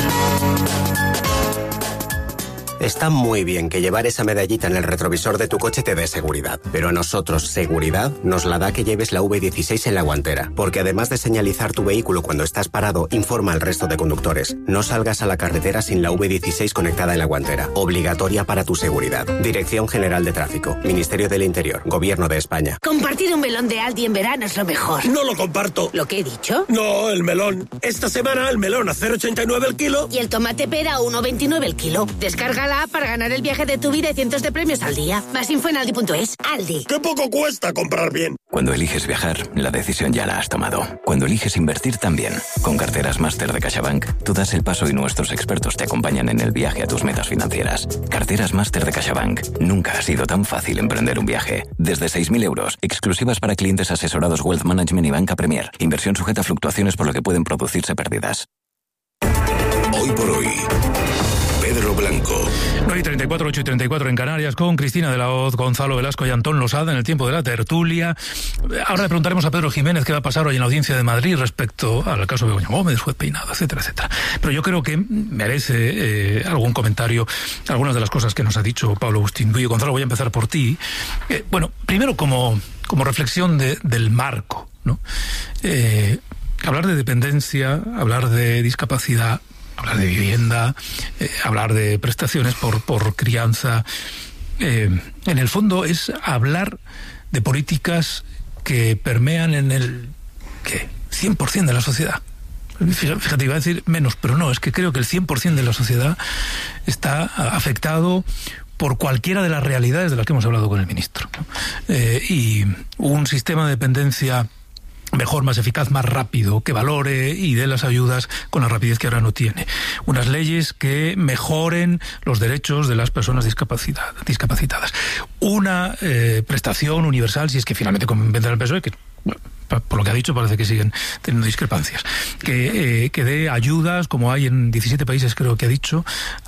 Está muy bien que llevar esa medallita en el retrovisor de tu coche te dé seguridad, pero a nosotros seguridad nos la da que lleves la V dieciséis en la guantera, porque además de señalizar tu vehículo cuando estás parado, informa al resto de conductores. No salgas a la carretera sin la V dieciséis conectada en la guantera, obligatoria para tu seguridad. Dirección General de Tráfico, Ministerio del Interior, Gobierno de España. Compartir un melón de Aldi en verano es lo mejor. No lo comparto. ¿Lo que he dicho? No, el melón. Esta semana el melón a cero coma ochenta y nueve el kilo. Y el tomate pera a uno coma veintinueve el kilo. Descarga la app para ganar el viaje de tu vida y cientos de premios al día. Más info en aldi punto es. Aldi. ¡Qué poco cuesta comprar bien! Cuando eliges viajar, la decisión ya la has tomado. Cuando eliges invertir, también. Con Carteras Máster de CaixaBank, tú das el paso y nuestros expertos te acompañan en el viaje a tus metas financieras. Carteras Máster de CaixaBank. Nunca ha sido tan fácil emprender un viaje. Desde seis mil euros, exclusivas para clientes asesorados Wealth Management y Banca Premier. Inversión sujeta a fluctuaciones por lo que pueden producirse pérdidas. Hoy por hoy, Pedro Blanco. nueve y treinta y cuatro, ocho y treinta y cuatro en Canarias, con Cristina de la Hoz, Gonzalo Velasco y Antón Losada en el tiempo de la tertulia. Ahora le preguntaremos a Pedro Jiménez qué va a pasar hoy en la audiencia de Madrid respecto al caso de Begoña Gómez, juez Peinado, etcétera, etcétera. Pero yo creo que merece eh, algún comentario algunas de las cosas que nos ha dicho Pablo Agustín Duy. Gonzalo, voy a empezar por ti. Eh, bueno, primero como, como reflexión de, del marco, ¿no? Eh, hablar de dependencia, hablar de discapacidad, hablar de vivienda, eh, hablar de prestaciones por, por crianza, eh, en el fondo es hablar de políticas que permean en el ¿qué? cien por ciento de la sociedad. Fíjate, iba a decir menos, pero no, es que creo que el cien por ciento de la sociedad está afectado por cualquiera de las realidades de las que hemos hablado con el ministro, ¿no? Eh, y un sistema de dependencia mejor, más eficaz, más rápido, que valore y dé las ayudas con la rapidez que ahora no tiene. Unas leyes que mejoren los derechos de las personas discapacitadas. Una eh, prestación universal, si es que finalmente convence al P S O E, que bueno, por lo que ha dicho parece que siguen teniendo discrepancias, que, eh, que dé ayudas, como hay en diecisiete países creo que ha dicho,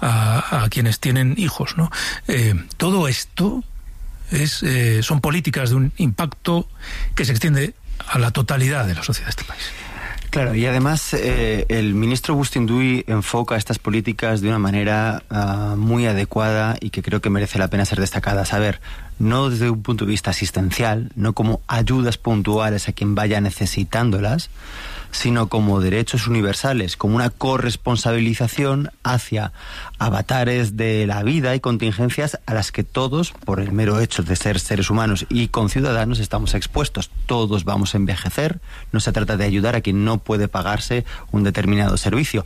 a, a quienes tienen hijos, ¿no? Eh, todo esto es, eh, son políticas de un impacto que se extiende a la totalidad de la sociedad de este país. Claro, y además eh, el ministro Agustín Duy enfoca estas políticas de una manera uh, muy adecuada y que creo que merece la pena ser destacada. A ver, no desde un punto de vista asistencial, no como ayudas puntuales a quien vaya necesitándolas, sino como derechos universales, como una corresponsabilización hacia avatares de la vida y contingencias a las que todos, por el mero hecho de ser seres humanos y conciudadanos, estamos expuestos. Todos vamos a envejecer, no se trata de ayudar a quien no puede pagarse un determinado servicio.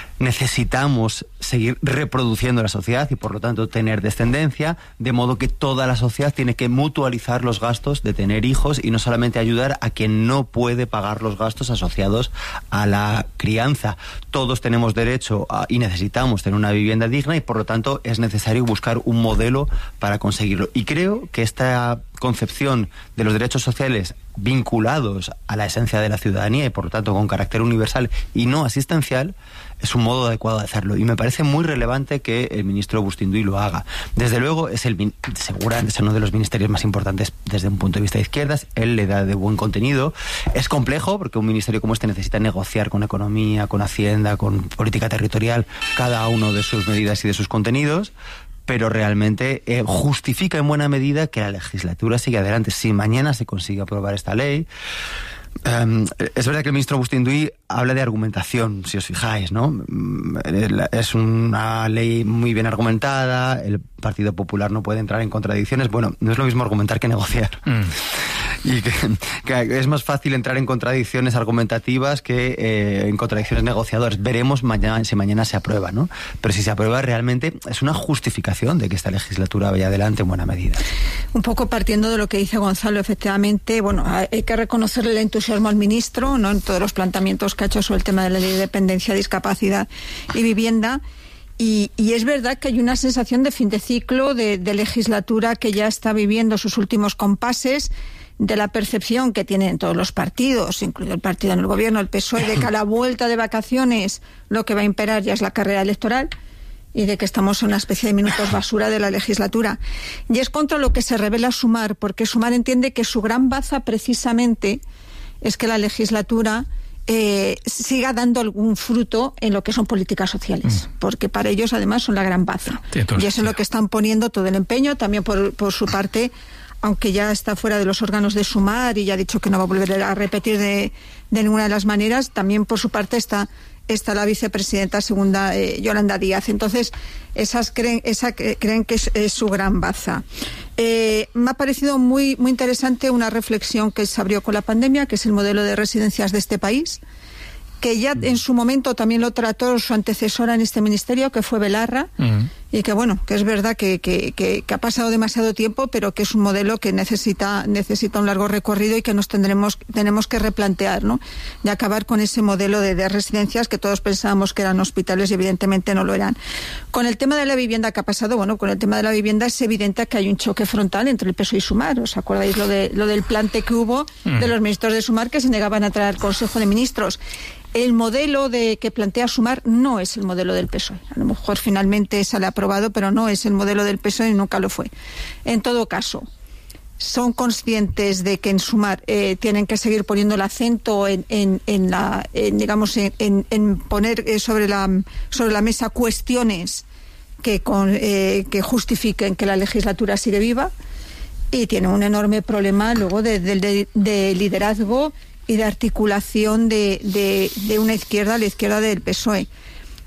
Necesitamos seguir reproduciendo la sociedad y por lo tanto tener descendencia, de modo que toda la sociedad tiene que mutualizar los gastos de tener hijos y no solamente ayudar a quien no puede pagar los gastos asociados a la crianza. Todos tenemos derecho a, y necesitamos tener una vivienda digna y por lo tanto es necesario buscar un modelo para conseguirlo. Y creo que esta concepción de los derechos sociales vinculados a la esencia de la ciudadanía y por lo tanto con carácter universal y no asistencial, es un modo adecuado de hacerlo, y me parece muy relevante que el ministro Bustinduy lo haga. Desde luego es el seguramente es uno de los ministerios más importantes desde un punto de vista de izquierdas. Él le da de buen contenido. Es complejo porque un ministerio como este necesita negociar con economía, con Hacienda, con política territorial cada uno de sus medidas y de sus contenidos, pero realmente eh, justifica en buena medida que la legislatura siga adelante. Si mañana se consigue aprobar esta ley, Um, es verdad que el ministro Bustinduy habla de argumentación, si os fijáis, ¿no? Es una ley muy bien argumentada, el Partido Popular no puede entrar en contradicciones. Bueno, no es lo mismo argumentar que negociar. Mm. Y que, que es más fácil entrar en contradicciones argumentativas que eh, en contradicciones negociadoras. Veremos mañana si mañana se aprueba, ¿no? Pero si se aprueba, realmente es una justificación de que esta legislatura vaya adelante en buena medida. Un poco partiendo de lo que dice Gonzalo, efectivamente, bueno, hay que reconocerle el entusiasmo al ministro, ¿no?, en todos los planteamientos que ha hecho sobre el tema de la ley de dependencia, discapacidad y vivienda. Y, y es verdad que hay una sensación de fin de ciclo, de, de legislatura que ya está viviendo sus últimos compases, de la percepción que tienen todos los partidos, incluido el partido en el gobierno, el P S O E, de que a la vuelta de vacaciones lo que va a imperar ya es la carrera electoral y de que estamos en una especie de minutos basura de la legislatura. Y es contra lo que se revela Sumar, porque Sumar entiende que su gran baza precisamente es que la legislatura eh, siga dando algún fruto en lo que son políticas sociales, mm. porque para ellos además son la gran baza. Sí, y eso es lo que están poniendo todo el empeño, también por, por su parte, aunque ya está fuera de los órganos de Sumar y ya ha dicho que no va a volver a repetir de, de ninguna de las maneras, también por su parte está, está la vicepresidenta segunda, eh, Yolanda Díaz. Entonces, esas creen, esa, creen que es, es su gran baza. Eh, me ha parecido muy, muy interesante una reflexión que se abrió con la pandemia, que es el modelo de residencias de este país, que ya en su momento también lo trató su antecesora en este ministerio, que fue Belarra, uh-huh. y que bueno, que es verdad que, que, que, que ha pasado demasiado tiempo, pero que es un modelo que necesita, necesita un largo recorrido y que nos tendremos, tenemos que replantear, ¿no? De acabar con ese modelo de, de residencias que todos pensábamos que eran hospitales y evidentemente no lo eran. Con el tema de la vivienda que ha pasado, bueno, con el tema de la vivienda es evidente que hay un choque frontal entre el P S O E y Sumar. ¿Os acordáis lo de lo del plante que hubo uh-huh. de los ministros de Sumar que se negaban a traer al Consejo de Ministros? El modelo de que plantea Sumar no es el modelo del P S O E. A lo mejor finalmente sale aprobado, pero no es el modelo del P S O E y nunca lo fue. En todo caso, son conscientes de que en Sumar eh, tienen que seguir poniendo el acento en, en, en la, en, digamos, en, en, en poner eh, sobre la sobre la mesa cuestiones que con, eh, que justifiquen que la legislatura sigue viva, y tienen un enorme problema luego de, de, de, de liderazgo y de articulación de, de, de una izquierda a la izquierda del P S O E.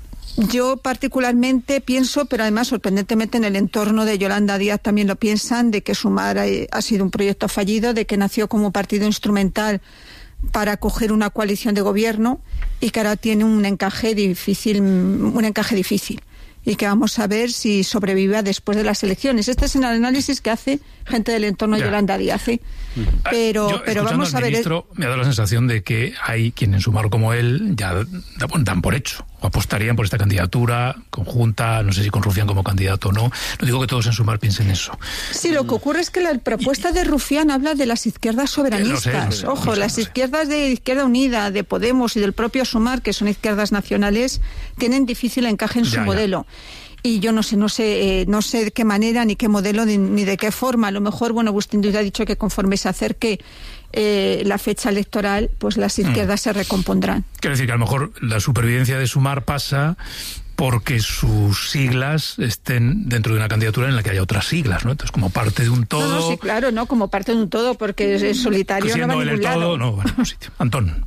Yo particularmente pienso, pero además sorprendentemente en el entorno de Yolanda Díaz también lo piensan, de que Sumar ha, ha sido un proyecto fallido, de que nació como partido instrumental para acoger una coalición de gobierno y que ahora tiene un encaje difícil, un encaje difícil. Y que vamos a ver si sobrevive después de las elecciones. Este es el análisis que hace gente del entorno de Yolanda Díaz. ¿eh? Pero, Yo, pero vamos a ver... Ministro, me ha dado la sensación de que hay quienes en Sumar como él ya dan por hecho, o apostarían por esta candidatura conjunta, no sé si con Rufián como candidato o no. No digo que todos en Sumar piensen eso. Sí, lo que ocurre es que la propuesta de Rufián habla de las izquierdas soberanistas. No sé, no sé, Ojo, no sé, las no sé. izquierdas de Izquierda Unida, de Podemos y del propio Sumar, que son izquierdas nacionales, tienen difícil encaje en su ya, modelo. Ya. Y yo no sé, no sé, eh, no sé de qué manera, ni qué modelo, ni, ni de qué forma. A lo mejor, bueno, Bustinduy ha dicho que conforme se acerque eh, la fecha electoral, pues las izquierdas mm. se recompondrán. Quiero decir que a lo mejor la supervivencia de Sumar pasa porque sus siglas estén dentro de una candidatura en la que haya otras siglas, ¿no? Entonces, como parte de un todo... No, no, sí, claro, no, como parte de un todo, porque es, es solitario, no va a ningún el lado. todo, no va a ningún sitio. Antón.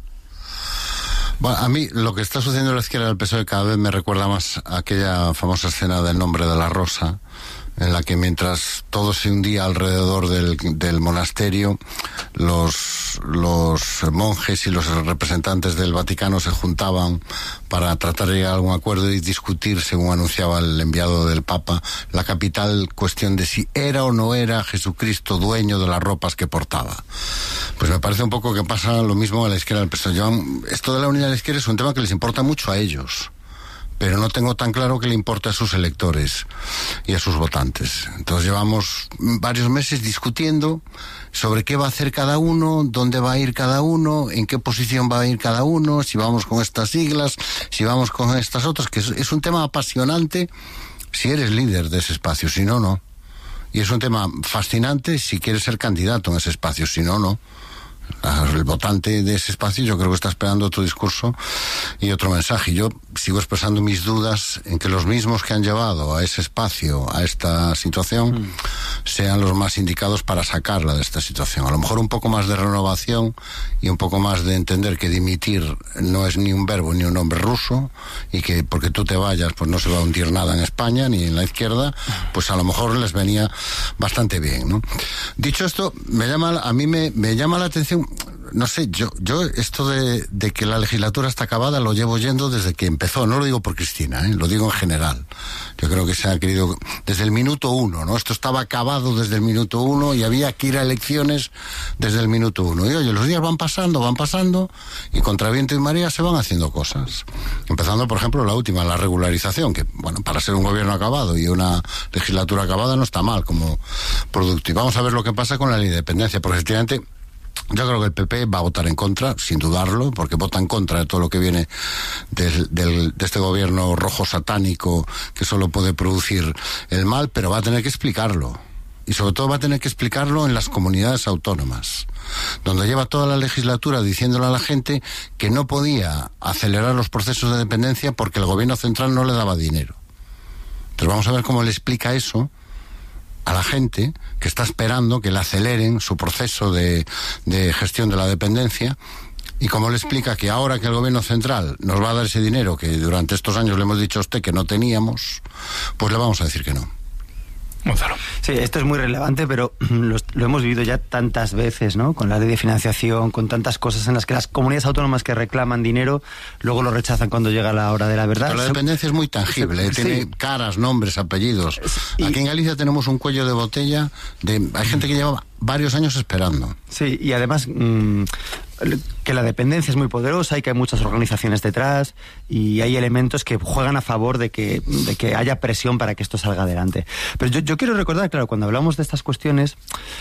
Bueno, a mí lo que está sucediendo en la izquierda del P S O E cada vez me recuerda más a aquella famosa escena del Nombre de la Rosa, en la que mientras todo se hundía alrededor del, del monasterio, los, los monjes y los representantes del Vaticano se juntaban para tratar de llegar a algún acuerdo y discutir, según anunciaba el enviado del Papa, la capital cuestión de si era o no era Jesucristo dueño de las ropas que portaba. Pues me parece un poco que pasa lo mismo a la izquierda del P S O E. Esto de la unidad de la izquierda es un tema que les importa mucho a ellos, pero no tengo tan claro que le importe a sus electores y a sus votantes. Entonces llevamos varios meses discutiendo sobre qué va a hacer cada uno, dónde va a ir cada uno, en qué posición va a ir cada uno, si vamos con estas siglas, si vamos con estas otras, que es, es un tema apasionante si eres líder de ese espacio, si no, no. Y es un tema fascinante si quieres ser candidato en ese espacio, si no, no. El votante de ese espacio yo creo que está esperando otro discurso y otro mensaje. Yo sigo expresando mis dudas en que los mismos que han llevado a ese espacio, a esta situación, mm. sean los más indicados para sacarla de esta situación. A lo mejor un poco más de renovación y un poco más de entender que dimitir no es ni un verbo ni un nombre ruso, y que porque tú te vayas pues no se va a hundir nada en España ni en la izquierda, pues a lo mejor les venía bastante bien, ¿no? Dicho esto, me llama, a mí me, me llama la atención. No sé, yo yo esto de, de que la legislatura está acabada lo llevo oyendo desde que empezó. No lo digo por Cristina, ¿eh? Lo digo en general. Yo creo que se ha querido desde el minuto uno, ¿no? Esto estaba acabado desde el minuto uno y había que ir a elecciones desde el minuto uno. Y oye, los días van pasando, van pasando, y contra viento y marea se van haciendo cosas. Empezando, por ejemplo, la última, la regularización, que, bueno, para ser un gobierno acabado y una legislatura acabada no está mal como producto. Y vamos a ver lo que pasa con la ley de dependencia, porque efectivamente yo creo que el P P va a votar en contra, sin dudarlo, porque vota en contra de todo lo que viene del, del, de este gobierno rojo satánico que solo puede producir el mal, pero va a tener que explicarlo. Y sobre todo va a tener que explicarlo en las comunidades autónomas, donde lleva toda la legislatura diciéndole a la gente que no podía acelerar los procesos de dependencia porque el gobierno central no le daba dinero. Entonces vamos a ver cómo le explica eso a la gente que está esperando que le aceleren su proceso de, de gestión de la dependencia, y cómo le explica que ahora que el gobierno central nos va a dar ese dinero que durante estos años le hemos dicho a usted que no teníamos, pues le vamos a decir que no. Gonzalo. Sí, esto es muy relevante, pero lo, lo hemos vivido ya tantas veces, ¿no? Con la ley de financiación, con tantas cosas en las que las comunidades autónomas que reclaman dinero luego lo rechazan cuando llega la hora de la verdad. Pero la dependencia es muy tangible, sí. Tiene caras, nombres, apellidos. Y aquí en Galicia tenemos un cuello de botella, de hay gente que lleva varios años esperando. Sí, y además mmm, que la dependencia es muy poderosa y que hay muchas organizaciones detrás y hay elementos que juegan a favor de que, de que haya presión para que esto salga adelante. Pero yo, yo quiero recordar, claro, cuando hablamos de estas cuestiones,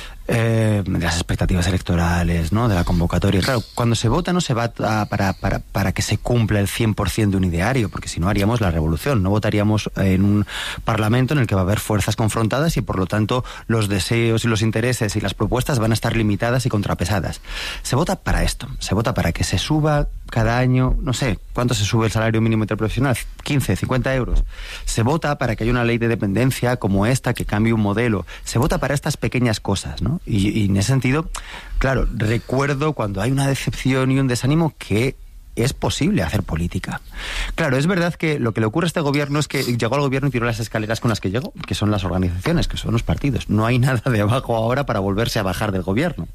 eh, de las expectativas electorales, ¿no? De la convocatoria, claro, cuando se vota no se vota para, para, para que se cumpla el cien por ciento de un ideario, porque si no haríamos la revolución, no votaríamos en un parlamento en el que va a haber fuerzas confrontadas y por lo tanto los deseos y los intereses y las propuestas van a estar limitadas y contrapesadas. Se vota para esto, se vota para que se suba cada año, no sé, ¿cuánto se sube el salario mínimo interprofesional? quince, cincuenta euros. Se vota para que haya una ley de dependencia como esta que cambie un modelo. Se vota para estas pequeñas cosas, ¿no? Y, y en ese sentido, claro, recuerdo cuando hay una decepción y un desánimo que es posible hacer política. Claro, es verdad que lo que le ocurre a este gobierno es que llegó al gobierno y tiró las escaleras con las que llegó, que son las organizaciones, que son los partidos. No hay nada de abajo ahora para volverse a bajar del gobierno.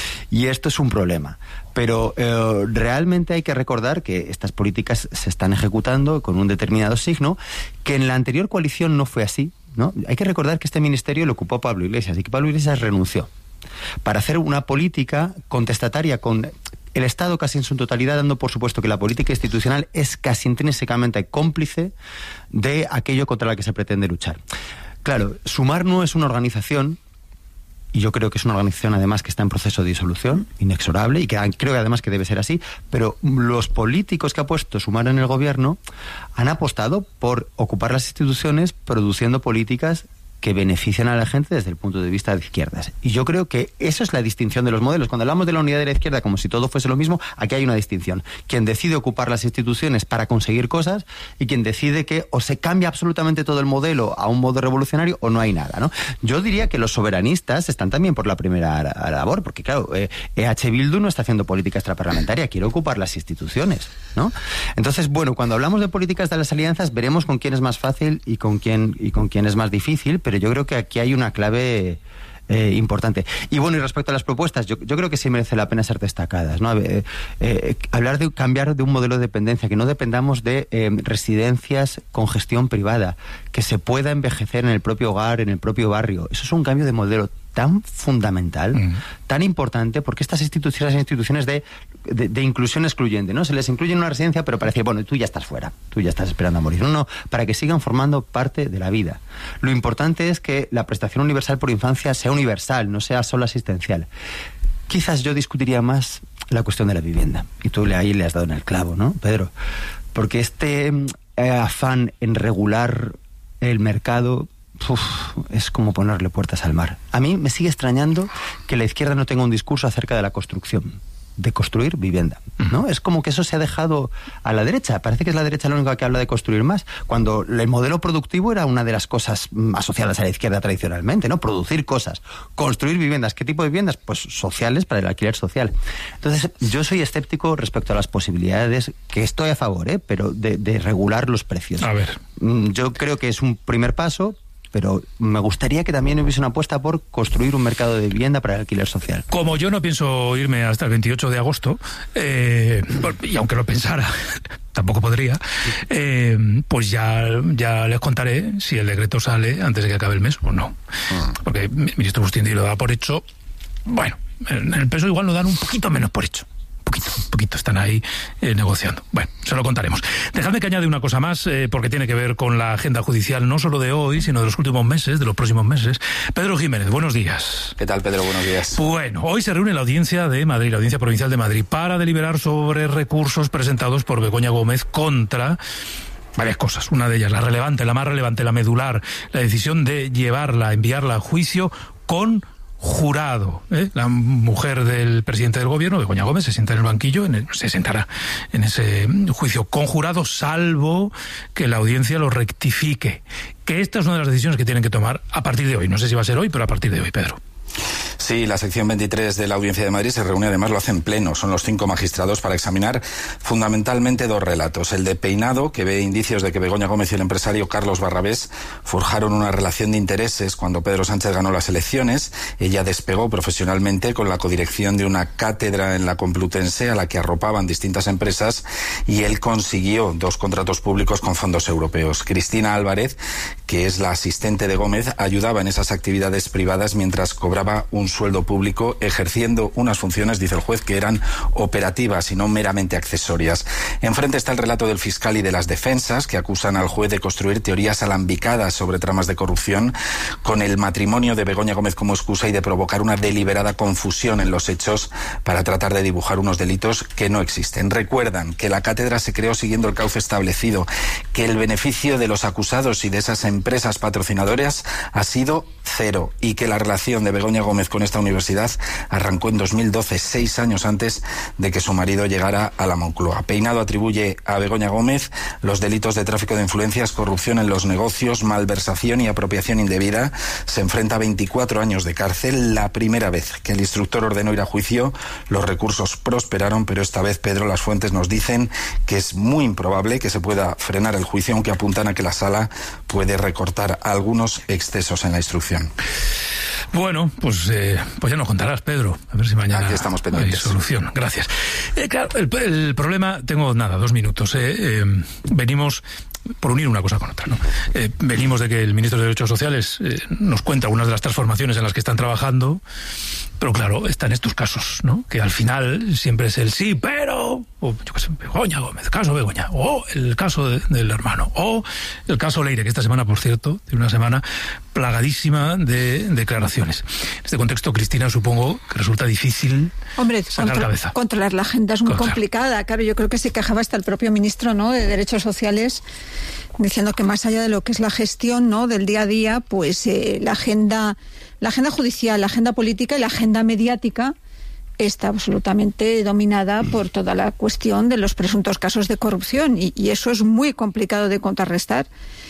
Y esto es un problema. Pero eh, realmente hay que recordar que estas políticas se están ejecutando con un determinado signo, que en la anterior coalición no fue así, ¿no? Hay que recordar que este ministerio lo ocupó Pablo Iglesias y que Pablo Iglesias renunció para hacer una política contestataria con el Estado casi en su totalidad, dando por supuesto que la política institucional es casi intrínsecamente cómplice de aquello contra lo que se pretende luchar. Claro, Sumar no es una organización, y yo creo que es una organización además que está en proceso de disolución, inexorable, y que creo que además que debe ser así, pero los políticos que ha puesto Sumar en el gobierno han apostado por ocupar las instituciones produciendo políticas que benefician a la gente desde el punto de vista de izquierdas. Y yo creo que eso es la distinción de los modelos. Cuando hablamos de la unidad de la izquierda como si todo fuese lo mismo, aquí hay una distinción. Quien decide ocupar las instituciones para conseguir cosas y quien decide que o se cambia absolutamente todo el modelo a un modo revolucionario o no hay nada, ¿no? Yo diría que los soberanistas están también por la primera labor, porque claro, eh, E H Bildu no está haciendo política extraparlamentaria, quiere ocupar las instituciones, ¿no? Entonces, bueno, cuando hablamos de políticas de las alianzas, veremos con quién es más fácil y con quién, y con quién es más difícil, pero yo creo que aquí hay una clave eh, importante. Y bueno, y respecto a las propuestas, yo, yo creo que sí merece la pena ser destacadas, ¿no? Eh, eh, hablar de cambiar de un modelo de dependencia, que no dependamos de eh, residencias con gestión privada, que se pueda envejecer en el propio hogar, en el propio barrio. Eso es un cambio de modelo tan fundamental, mm. tan importante, porque estas instituciones son instituciones de, de, de inclusión excluyente, ¿no? Se les incluye en una residencia, pero para decir, bueno, tú ya estás fuera, tú ya estás esperando a morir. No, no, para que sigan formando parte de la vida. Lo importante es que la prestación universal por infancia sea universal, no sea solo asistencial. Quizás yo discutiría más la cuestión de la vivienda. Y tú ahí le has dado en el clavo, ¿no, Pedro? Porque este eh, afán en regular el mercado... Uf, es como ponerle puertas al mar. A mí me sigue extrañando que la izquierda no tenga un discurso acerca de la construcción, de construir vivienda, ¿no? Es como que eso se ha dejado a la derecha. Parece que es la derecha la única que habla de construir más, cuando el modelo productivo era una de las cosas asociadas a la izquierda tradicionalmente, ¿no? Producir cosas, construir viviendas. ¿Qué tipo de viviendas? Pues sociales, para el alquiler social. Entonces, yo soy escéptico respecto a las posibilidades, que estoy a favor, ¿eh? Pero de, de regular los precios. A ver. Yo creo que es un primer paso, pero me gustaría que también hubiese una apuesta por construir un mercado de vivienda para el alquiler social. Como yo no pienso irme hasta el veintiocho de agosto, eh, y aunque lo pensara, tampoco podría, eh, pues ya, ya les contaré si el decreto sale antes de que acabe el mes o no. Porque el ministro Bustín lo da por hecho. Bueno, en el P S O E igual lo dan un poquito menos por hecho. Poquito, poquito están ahí eh, negociando. Bueno, se lo contaremos. Dejadme que añade una cosa más, eh, porque tiene que ver con la agenda judicial, no solo de hoy, sino de los últimos meses, de los próximos meses. Pedro Jiménez, buenos días. ¿Qué tal, Pedro? Buenos días. Bueno, hoy se reúne la Audiencia de Madrid, la Audiencia Provincial de Madrid, para deliberar sobre recursos presentados por Begoña Gómez contra... varias cosas. Una de ellas, la relevante, la más relevante, la medular, la decisión de llevarla, enviarla a juicio con jurado. ¿eh? La mujer del presidente del gobierno, Begoña Gómez, se sienta en el banquillo, en el, se sentará en ese juicio con jurado, salvo que la audiencia lo rectifique. Que esta es una de las decisiones que tienen que tomar a partir de hoy. No sé si va a ser hoy, pero a partir de hoy, Pedro. Sí, la sección veintitrés de la Audiencia de Madrid se reúne, además lo hace en pleno. Son los cinco magistrados para examinar fundamentalmente dos relatos. El de Peinado, que ve indicios de que Begoña Gómez y el empresario Carlos Barrabés forjaron una relación de intereses cuando Pedro Sánchez ganó las elecciones. Ella despegó profesionalmente con la codirección de una cátedra en la Complutense a la que arropaban distintas empresas, y él consiguió dos contratos públicos con fondos europeos. Cristina Álvarez, que es la asistente de Gómez, ayudaba en esas actividades privadas mientras cobraba un sueldo público, ejerciendo unas funciones, dice el juez, que eran operativas y no meramente accesorias. Enfrente está el relato del fiscal y de las defensas, que acusan al juez de construir teorías alambicadas sobre tramas de corrupción, con el matrimonio de Begoña Gómez como excusa, y de provocar una deliberada confusión en los hechos para tratar de dibujar unos delitos que no existen. Recuerdan que la cátedra se creó siguiendo el cauce establecido, que el beneficio de los acusados y de esas empresas patrocinadoras ha sido cero, y que la relación de Begoña Gómez con esta universidad arrancó en dos mil doce, seis años antes de que su marido llegara a la Moncloa. Peinado atribuye a Begoña Gómez los delitos de tráfico de influencias, corrupción en los negocios, malversación y apropiación indebida. Se enfrenta a veinticuatro años de cárcel. La primera vez que el instructor ordenó ir a juicio, los recursos prosperaron, pero esta vez, Pedro, las fuentes nos dicen que es muy improbable que se pueda frenar el juicio, aunque apuntan a que la sala puede recortar algunos excesos en la instrucción. Bueno, pues, eh, pues ya nos contarás, Pedro. A ver si mañana Aquí estamos pendientes. hay solución. Gracias. Eh, claro, el, el problema, tengo nada, dos minutos. Eh, eh, venimos, por unir una cosa con otra, ¿no? Eh, venimos de que el ministro de Derechos Sociales eh, nos cuenta algunas de las transformaciones en las que están trabajando, pero claro, están estos casos, ¿no? Que al final siempre es el sí, pero, o yo qué sé, Begoña Gómez, caso Begoña, o el caso de, del hermano, o el caso Leire, que esta semana, por cierto, tiene una semana plagadísima de declaraciones. En este contexto, Cristina, supongo que resulta difícil Hombre, sacar contra, cabeza. controlar la agenda es muy Claro. complicada. Claro, yo creo que se quejaba hasta el propio ministro, ¿no?, de Derechos Sociales, diciendo que más allá de lo que es la gestión, ¿no?, del día a día, pues eh, la agenda, la agenda judicial, la agenda política y la agenda mediática está absolutamente dominada por toda la cuestión de los presuntos casos de corrupción, y, y eso es muy complicado de contrarrestar.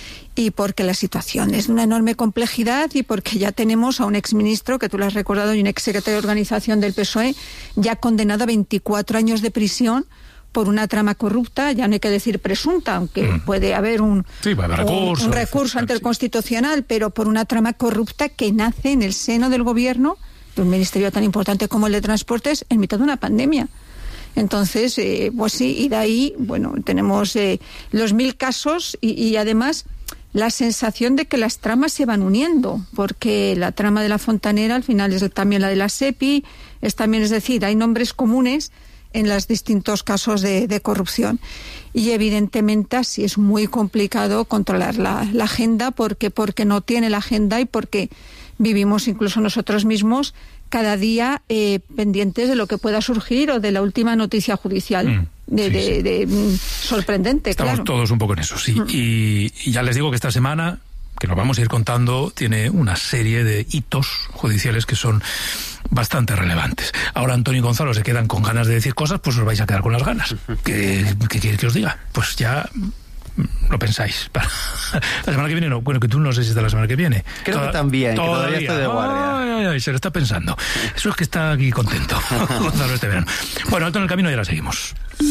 Y porque la situación es de una enorme complejidad, y porque ya tenemos a un exministro, que tú lo has recordado, y un exsecretario de organización del P S O E, ya condenado a veinticuatro años de prisión por una trama corrupta, ya no hay que decir presunta, aunque mm. puede haber un, sí, puede haber recurso, un, un recurso ante el Constitucional, pero por una trama corrupta que nace en el seno del gobierno de un ministerio tan importante como el de Transportes en mitad de una pandemia. Entonces, eh, pues sí, y de ahí, bueno, tenemos eh, los mil casos y, y además la sensación de que las tramas se van uniendo, porque la trama de la fontanera al final es también la de la SEPI, es también, es decir, hay nombres comunes en los distintos casos de, de corrupción. Y evidentemente así es muy complicado controlar la, la agenda, porque, porque no tiene la agenda y porque vivimos incluso nosotros mismos cada día eh, pendientes de lo que pueda surgir o de la última noticia judicial. Mm. De, sí, de, sí. de, de sorprendente, Estamos claro. todos un poco en eso, sí. Mm. Y, y ya les digo que esta semana, que lo vamos a ir contando, tiene una serie de hitos judiciales que son bastante relevantes. Ahora Antonio y Gonzalo se quedan con ganas de decir cosas, pues os vais a quedar con las ganas. ¿Qué, qué queréis que os diga? Pues ya lo pensáis. Para la semana que viene no. Bueno, que tú no sé si es de la semana que viene. Creo Toda, que también, que todavía estoy de guardia. Ay, ay, ay, se lo está pensando. Eso es que está aquí contento Gonzalo este verano. Bueno, alto en el camino y ahora seguimos.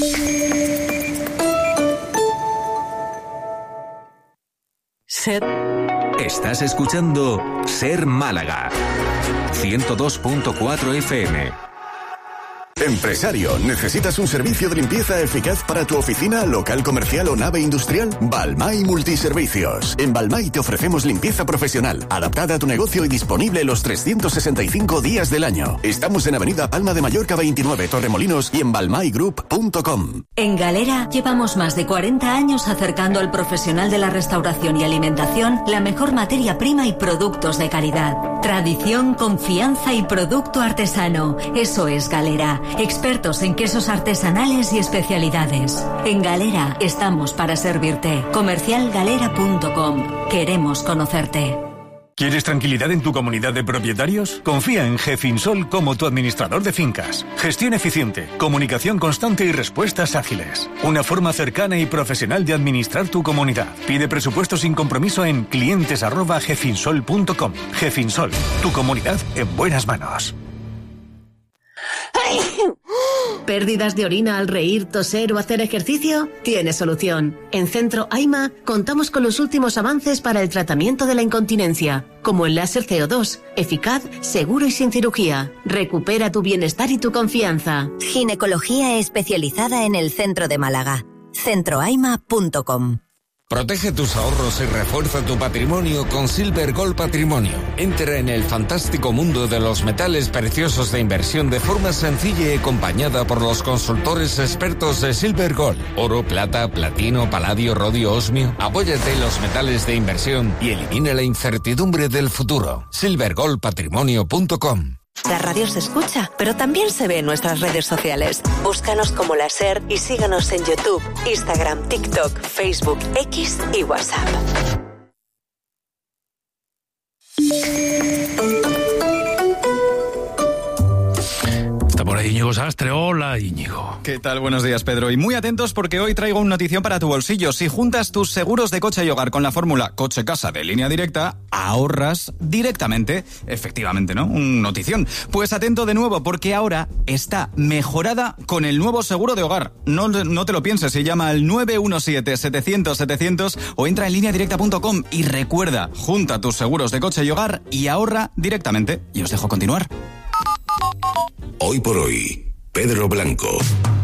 Ser. Estás escuchando Ser Málaga ciento dos punto cuatro F M. Empresario, ¿necesitas un servicio de limpieza eficaz para tu oficina, local comercial o nave industrial? Balmay Multiservicios. En Balmay te ofrecemos limpieza profesional, adaptada a tu negocio y disponible los trescientos sesenta y cinco días del año. Estamos en Avenida Palma de Mallorca veintinueve, Torremolinos y en balmay group punto com. En Galera llevamos más de cuarenta años acercando al profesional de la restauración y alimentación la mejor materia prima y productos de calidad. Tradición, confianza y producto artesano. Eso es Galera. Expertos en quesos artesanales y especialidades. En Galera estamos para servirte. comercial galera punto com. Queremos conocerte. ¿Quieres tranquilidad en tu comunidad de propietarios? Confía en Gefinsol como tu administrador de fincas. Gestión eficiente, comunicación constante y respuestas ágiles. Una forma cercana y profesional de administrar tu comunidad. Pide presupuesto sin compromiso en clientes arroba gefinsol punto com. Gefinsol, tu comunidad en buenas manos. ¿Pérdidas de orina al reír, toser o hacer ejercicio? Tiene solución. En Centro AIMA contamos con los últimos avances para el tratamiento de la incontinencia, como el láser C O dos, eficaz, seguro y sin cirugía. Recupera tu bienestar y tu confianza. Ginecología especializada en el centro de Málaga. centro aima punto com. Protege tus ahorros y refuerza tu patrimonio con Silver Gold Patrimonio. Entra en el fantástico mundo de los metales preciosos de inversión de forma sencilla y acompañada por los consultores expertos de Silver Gold. Oro, plata, platino, paladio, rodio, osmio. Apóyate en los metales de inversión y elimina la incertidumbre del futuro. silver gold patrimonio punto com. La radio se escucha, pero también se ve en nuestras redes sociales. Búscanos como La Ser y síganos en YouTube, Instagram, TikTok, Facebook, X y WhatsApp. Está por ahí Íñigo Sastre. Hola, Íñigo. ¿Qué tal? Buenos días, Pedro. Y muy atentos porque hoy traigo una notición para tu bolsillo. Si juntas tus seguros de coche y hogar con la fórmula coche-casa de Línea Directa, ahorras directamente. Efectivamente, ¿no? Un notición. Pues atento de nuevo porque ahora está mejorada con el nuevo seguro de hogar. No, no te lo pienses, se llama el nueve uno siete, setecientos, setecientos o entra en línea directa punto com y recuerda, junta tus seguros de coche y hogar y ahorra directamente. Y os dejo continuar. Hoy por hoy, Pedro Blanco.